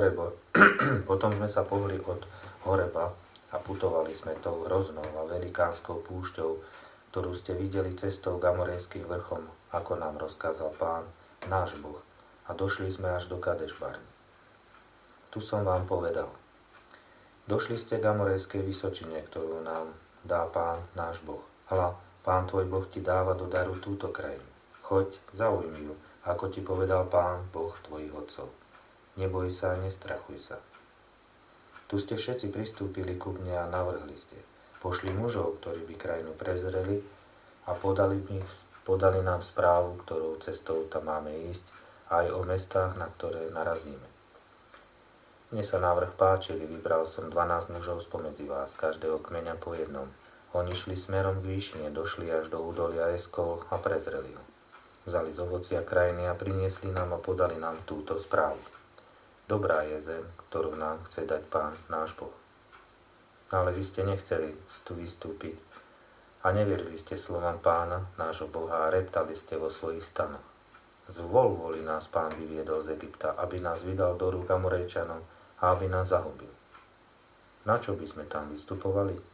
Horeba a putovali sme tou hroznou a velikánskou púšťou, ktorú ste videli cestou k amorejským vrchom, ako nám rozkázal Pán, náš Boh, a došli sme až do Kadeš-Barny. Tu som vám povedal. Došli ste k amorejskej vysočine, ktorú nám dá Pán, náš Boh. Hľa, Pán tvoj Boh ti dáva do daru túto krajinu. Choď, zaujmi ju, ako ti povedal Pán, Boh tvojich otcov. Neboj sa, nestrachuj sa. Tu ste všetci pristúpili ku mne a navrhli ste. Pošli mužov, ktorí by krajinu prezreli a podali nám správu, ktorou cestou tam máme ísť, aj o mestách, na ktoré narazíme. Mne sa návrh páčili, vybral som 12 mužov spomedzi vás, každého kmeňa po jednom. Oni šli smerom k výšine, došli až do údolia Eskol a prezreli ho. Vzali z ovocia krajiny a priniesli nám a podali nám túto správu. Dobrá je zem, ktorú nám chce dať Pán, náš Boh. Ale vy ste nechceli tu vystúpiť a neverili ste slovám Pána, nášho Boha, a reptali ste vo svojich stanoch. Zvoli nás Pán vyviedol z Egypta, aby nás vydal do rúk Amorejčanom a aby nás zahubil. Na čo by sme tam vystupovali?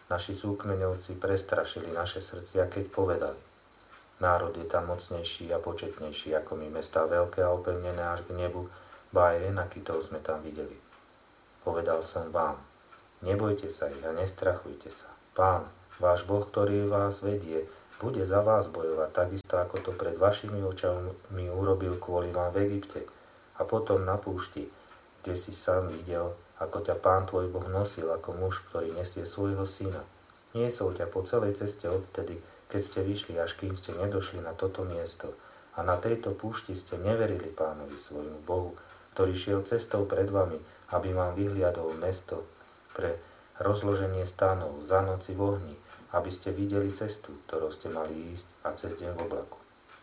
Naši súkmeňovci prestrašili naše srdcia, keď povedali: národ je tam mocnejší a početnejší ako my, mestá veľké a opevnené až k nebu, ba aj enakitov sme tam videli. Povedal som vám: nebojte sa ich a nestrachujte sa. Pán, váš Boh, ktorý vás vedie, bude za vás bojovať, takisto ako to pred vašimi očami urobil kvôli vám v Egypte a potom na púšti, kde si sám videl, ako ťa Pán tvoj Boh nosil ako muž, ktorý nesie svojho syna. Niesol ťa po celej ceste odtedy, keď ste vyšli, až kým ste nedošli na toto miesto. A na tejto púšti ste neverili Pánovi svojmu Bohu, ktorý šiel cestou pred vami, aby vám vyhliadol mesto pre rozloženie stánov za noci v ohni, aby ste videli cestu, ktorou ste mali ísť, a cez deň v oblaku.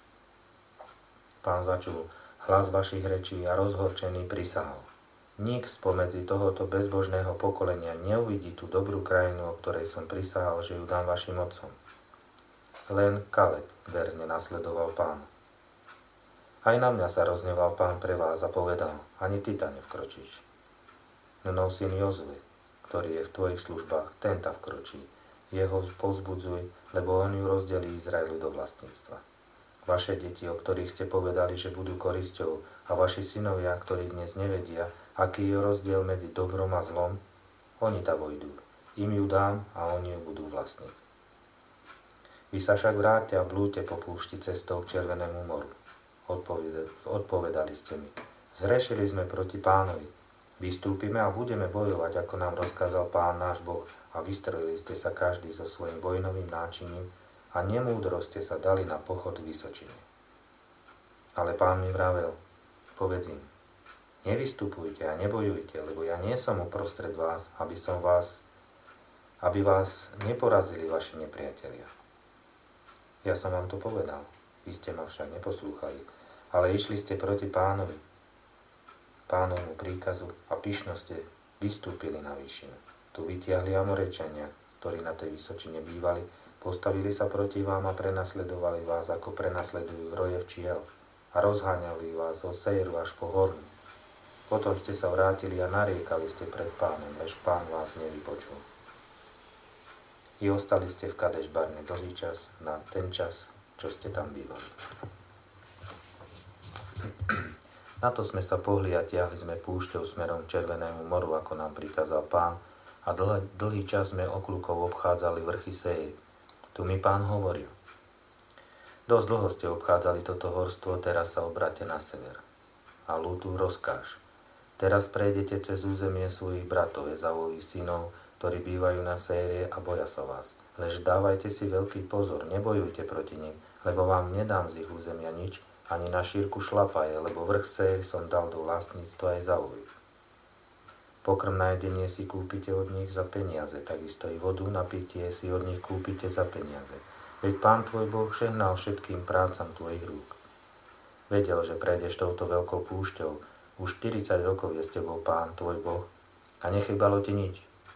Pán začul hlas vašich rečí a rozhorčený prisahal: nik spomedzi tohoto bezbožného pokolenia neuvidí tú dobrú krajinu, o ktorej som prisahal, že ju dám vašim otcom. Len Kaleb verne nasledoval Pána. Aj na mňa sa rozneval Pán pre vás a povedal: ani ty tam nevkročíš. Nunov syn Jozue, ktorý je v tvojich službách, ten tam vkročí. Jeho povzbudzuj, lebo on ju rozdelí Izraelu do vlastníctva. Vaše deti, o ktorých ste povedali, že budú korisťou, a vaši synovia, ktorí dnes nevedia, aký je rozdiel medzi dobrom a zlom, oni tam vojdú. Im ju dám a oni ju budú vlastniť. Vy sa však vráťte a blúďte po púšti cestou k Červenému moru. Odpovedali ste mi: zhrešili sme proti Pánovi. Vystúpime a budeme bojovať, ako nám rozkázal Pán náš Boh, a vystrojili ste sa každý so svojím vojnovým náčiním a nemúdro ste sa dali na pochod k vysočine. Ale Pán mi vravel: povedz im: nevystupujte a nebojujte, lebo ja nie som uprostred vás, aby vás neporazili vaši nepriatelia. Ja som vám to povedal, vy ste ma však neposlúchali, ale išli ste proti Pánovi, Pánovmu príkazu, a pyšno ste vystúpili na výšinu. Tu vytiahli Amorečania, ktorí na tej vysočine bývali, postavili sa proti vám a prenasledovali vás, ako prenasledujú roje včiel, a rozháňali vás od Sejru až po Hornu. Potom ste sa vrátili a nariekali ste pred Pánom, lež Pán vás nevypočul. I ostali ste v Kadeš Barne dlhý čas, na ten čas, čo ste tam bývali. Na to sme sa pohli a tiahli sme púšťou smerom k Červenému moru, ako nám prikázal Pán, a dlhý čas sme okľukov obchádzali vrchy Sejry. Tu mi Pán hovoril: dosť dlho ste obchádzali toto horstvo, teraz sa obráte na sever. A Lútu rozkáž: teraz prejdete cez územie svojich bratov, Ezavových synov, ktorí bývajú na Sejre, a boja sa vás. Lež dávajte si veľký pozor, nebojujte proti nim, lebo vám nedám z ich územia nič, ani na šírku šlapaje, lebo vrch Sejr som dal do vlastníctva Ezavovi. Pokrm na jedenie si kúpite od nich za peniaze, takisto i vodu na pitie si od nich kúpite za peniaze. Veď Pán tvoj Boh žehnal všetkým prácam tvojich rúk. Vedel, že prejdeš touto veľkou púšťou, už 40 rokov je s tebou Pán tvoj Boh a nechybalo ti nič.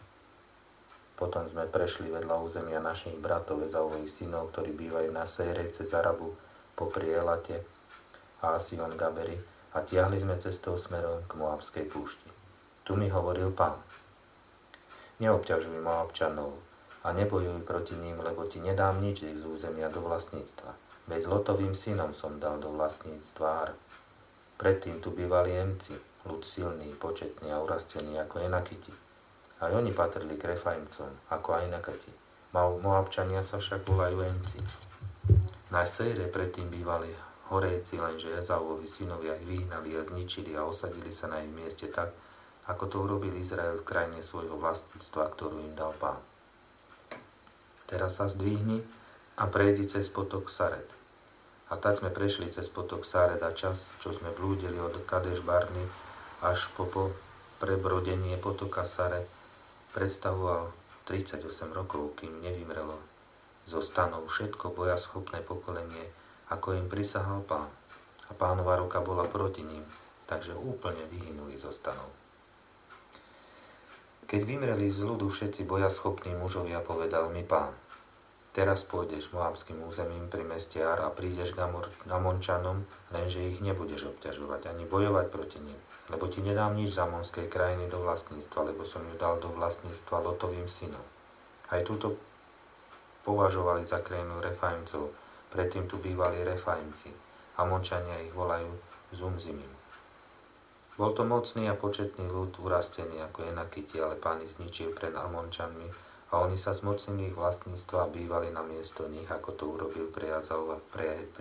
Potom sme prešli vedľa územia našich bratov Ezavových synov, ktorí bývajú na Sejre cez Arabu, popri Elate a Sion Gaberi, a tiahli sme cestou smerom k Moabskej púšti. Tu mi hovoril Pán: neobťažuj Moabčanov a nebojuj proti ním, lebo ti nedám nič z územia do vlastníctva. Veď Lotovým synom som dal do vlastníctva Ar. Predtým tu bývali Emci, ľud silný, početný a urastený ako Enakiti. Aj oni patrili k Refaimcom ako aj Enakiti. Moabčania sa však volajú Emci. Na Sejre predtým bývali Horejci, lenže Ezavovi synovia ich vyhnali a zničili a osadili sa na ich mieste tak, ako to urobil Izrael v krajine svojho vlastníctva, ktorú im dal Pán. Teraz sa zdvihni a prejdi cez potok Sared. A tak sme prešli cez potok Sared a čas, čo sme blúdili od Kadeš Barny až po prebrodenie potoka Sared, predstavoval 38 rokov, kým nevymrelo zo stanov všetko bojaschopné pokolenie, ako im prisahal Pán. A Pánova ruka bola proti ním, takže úplne vyhynuli zo stanov. Keď vymreli z ľudu všetci bojaschopní mužovia, povedal mi Pán: teraz pôjdeš moabským územím pri meste Ar a prídeš k Amončanom, lenže ich nebudeš obťažovať ani bojovať proti nim, lebo ti nedám nič z amonskej krajiny do vlastníctva, lebo som ju dal do vlastníctva Lotovým synom. Aj túto považovali za krajinu Refaimcov, predtým tu bývali Refaimci. Amončania ich volajú Zumzimim. Bol to mocný a početný ľud, urastený ako Enakiti, ale Pán ich zničil pred Amončanmi a oni sa zmocnili ich vlastníctva a bývali na miesto nich, ako to urobil pre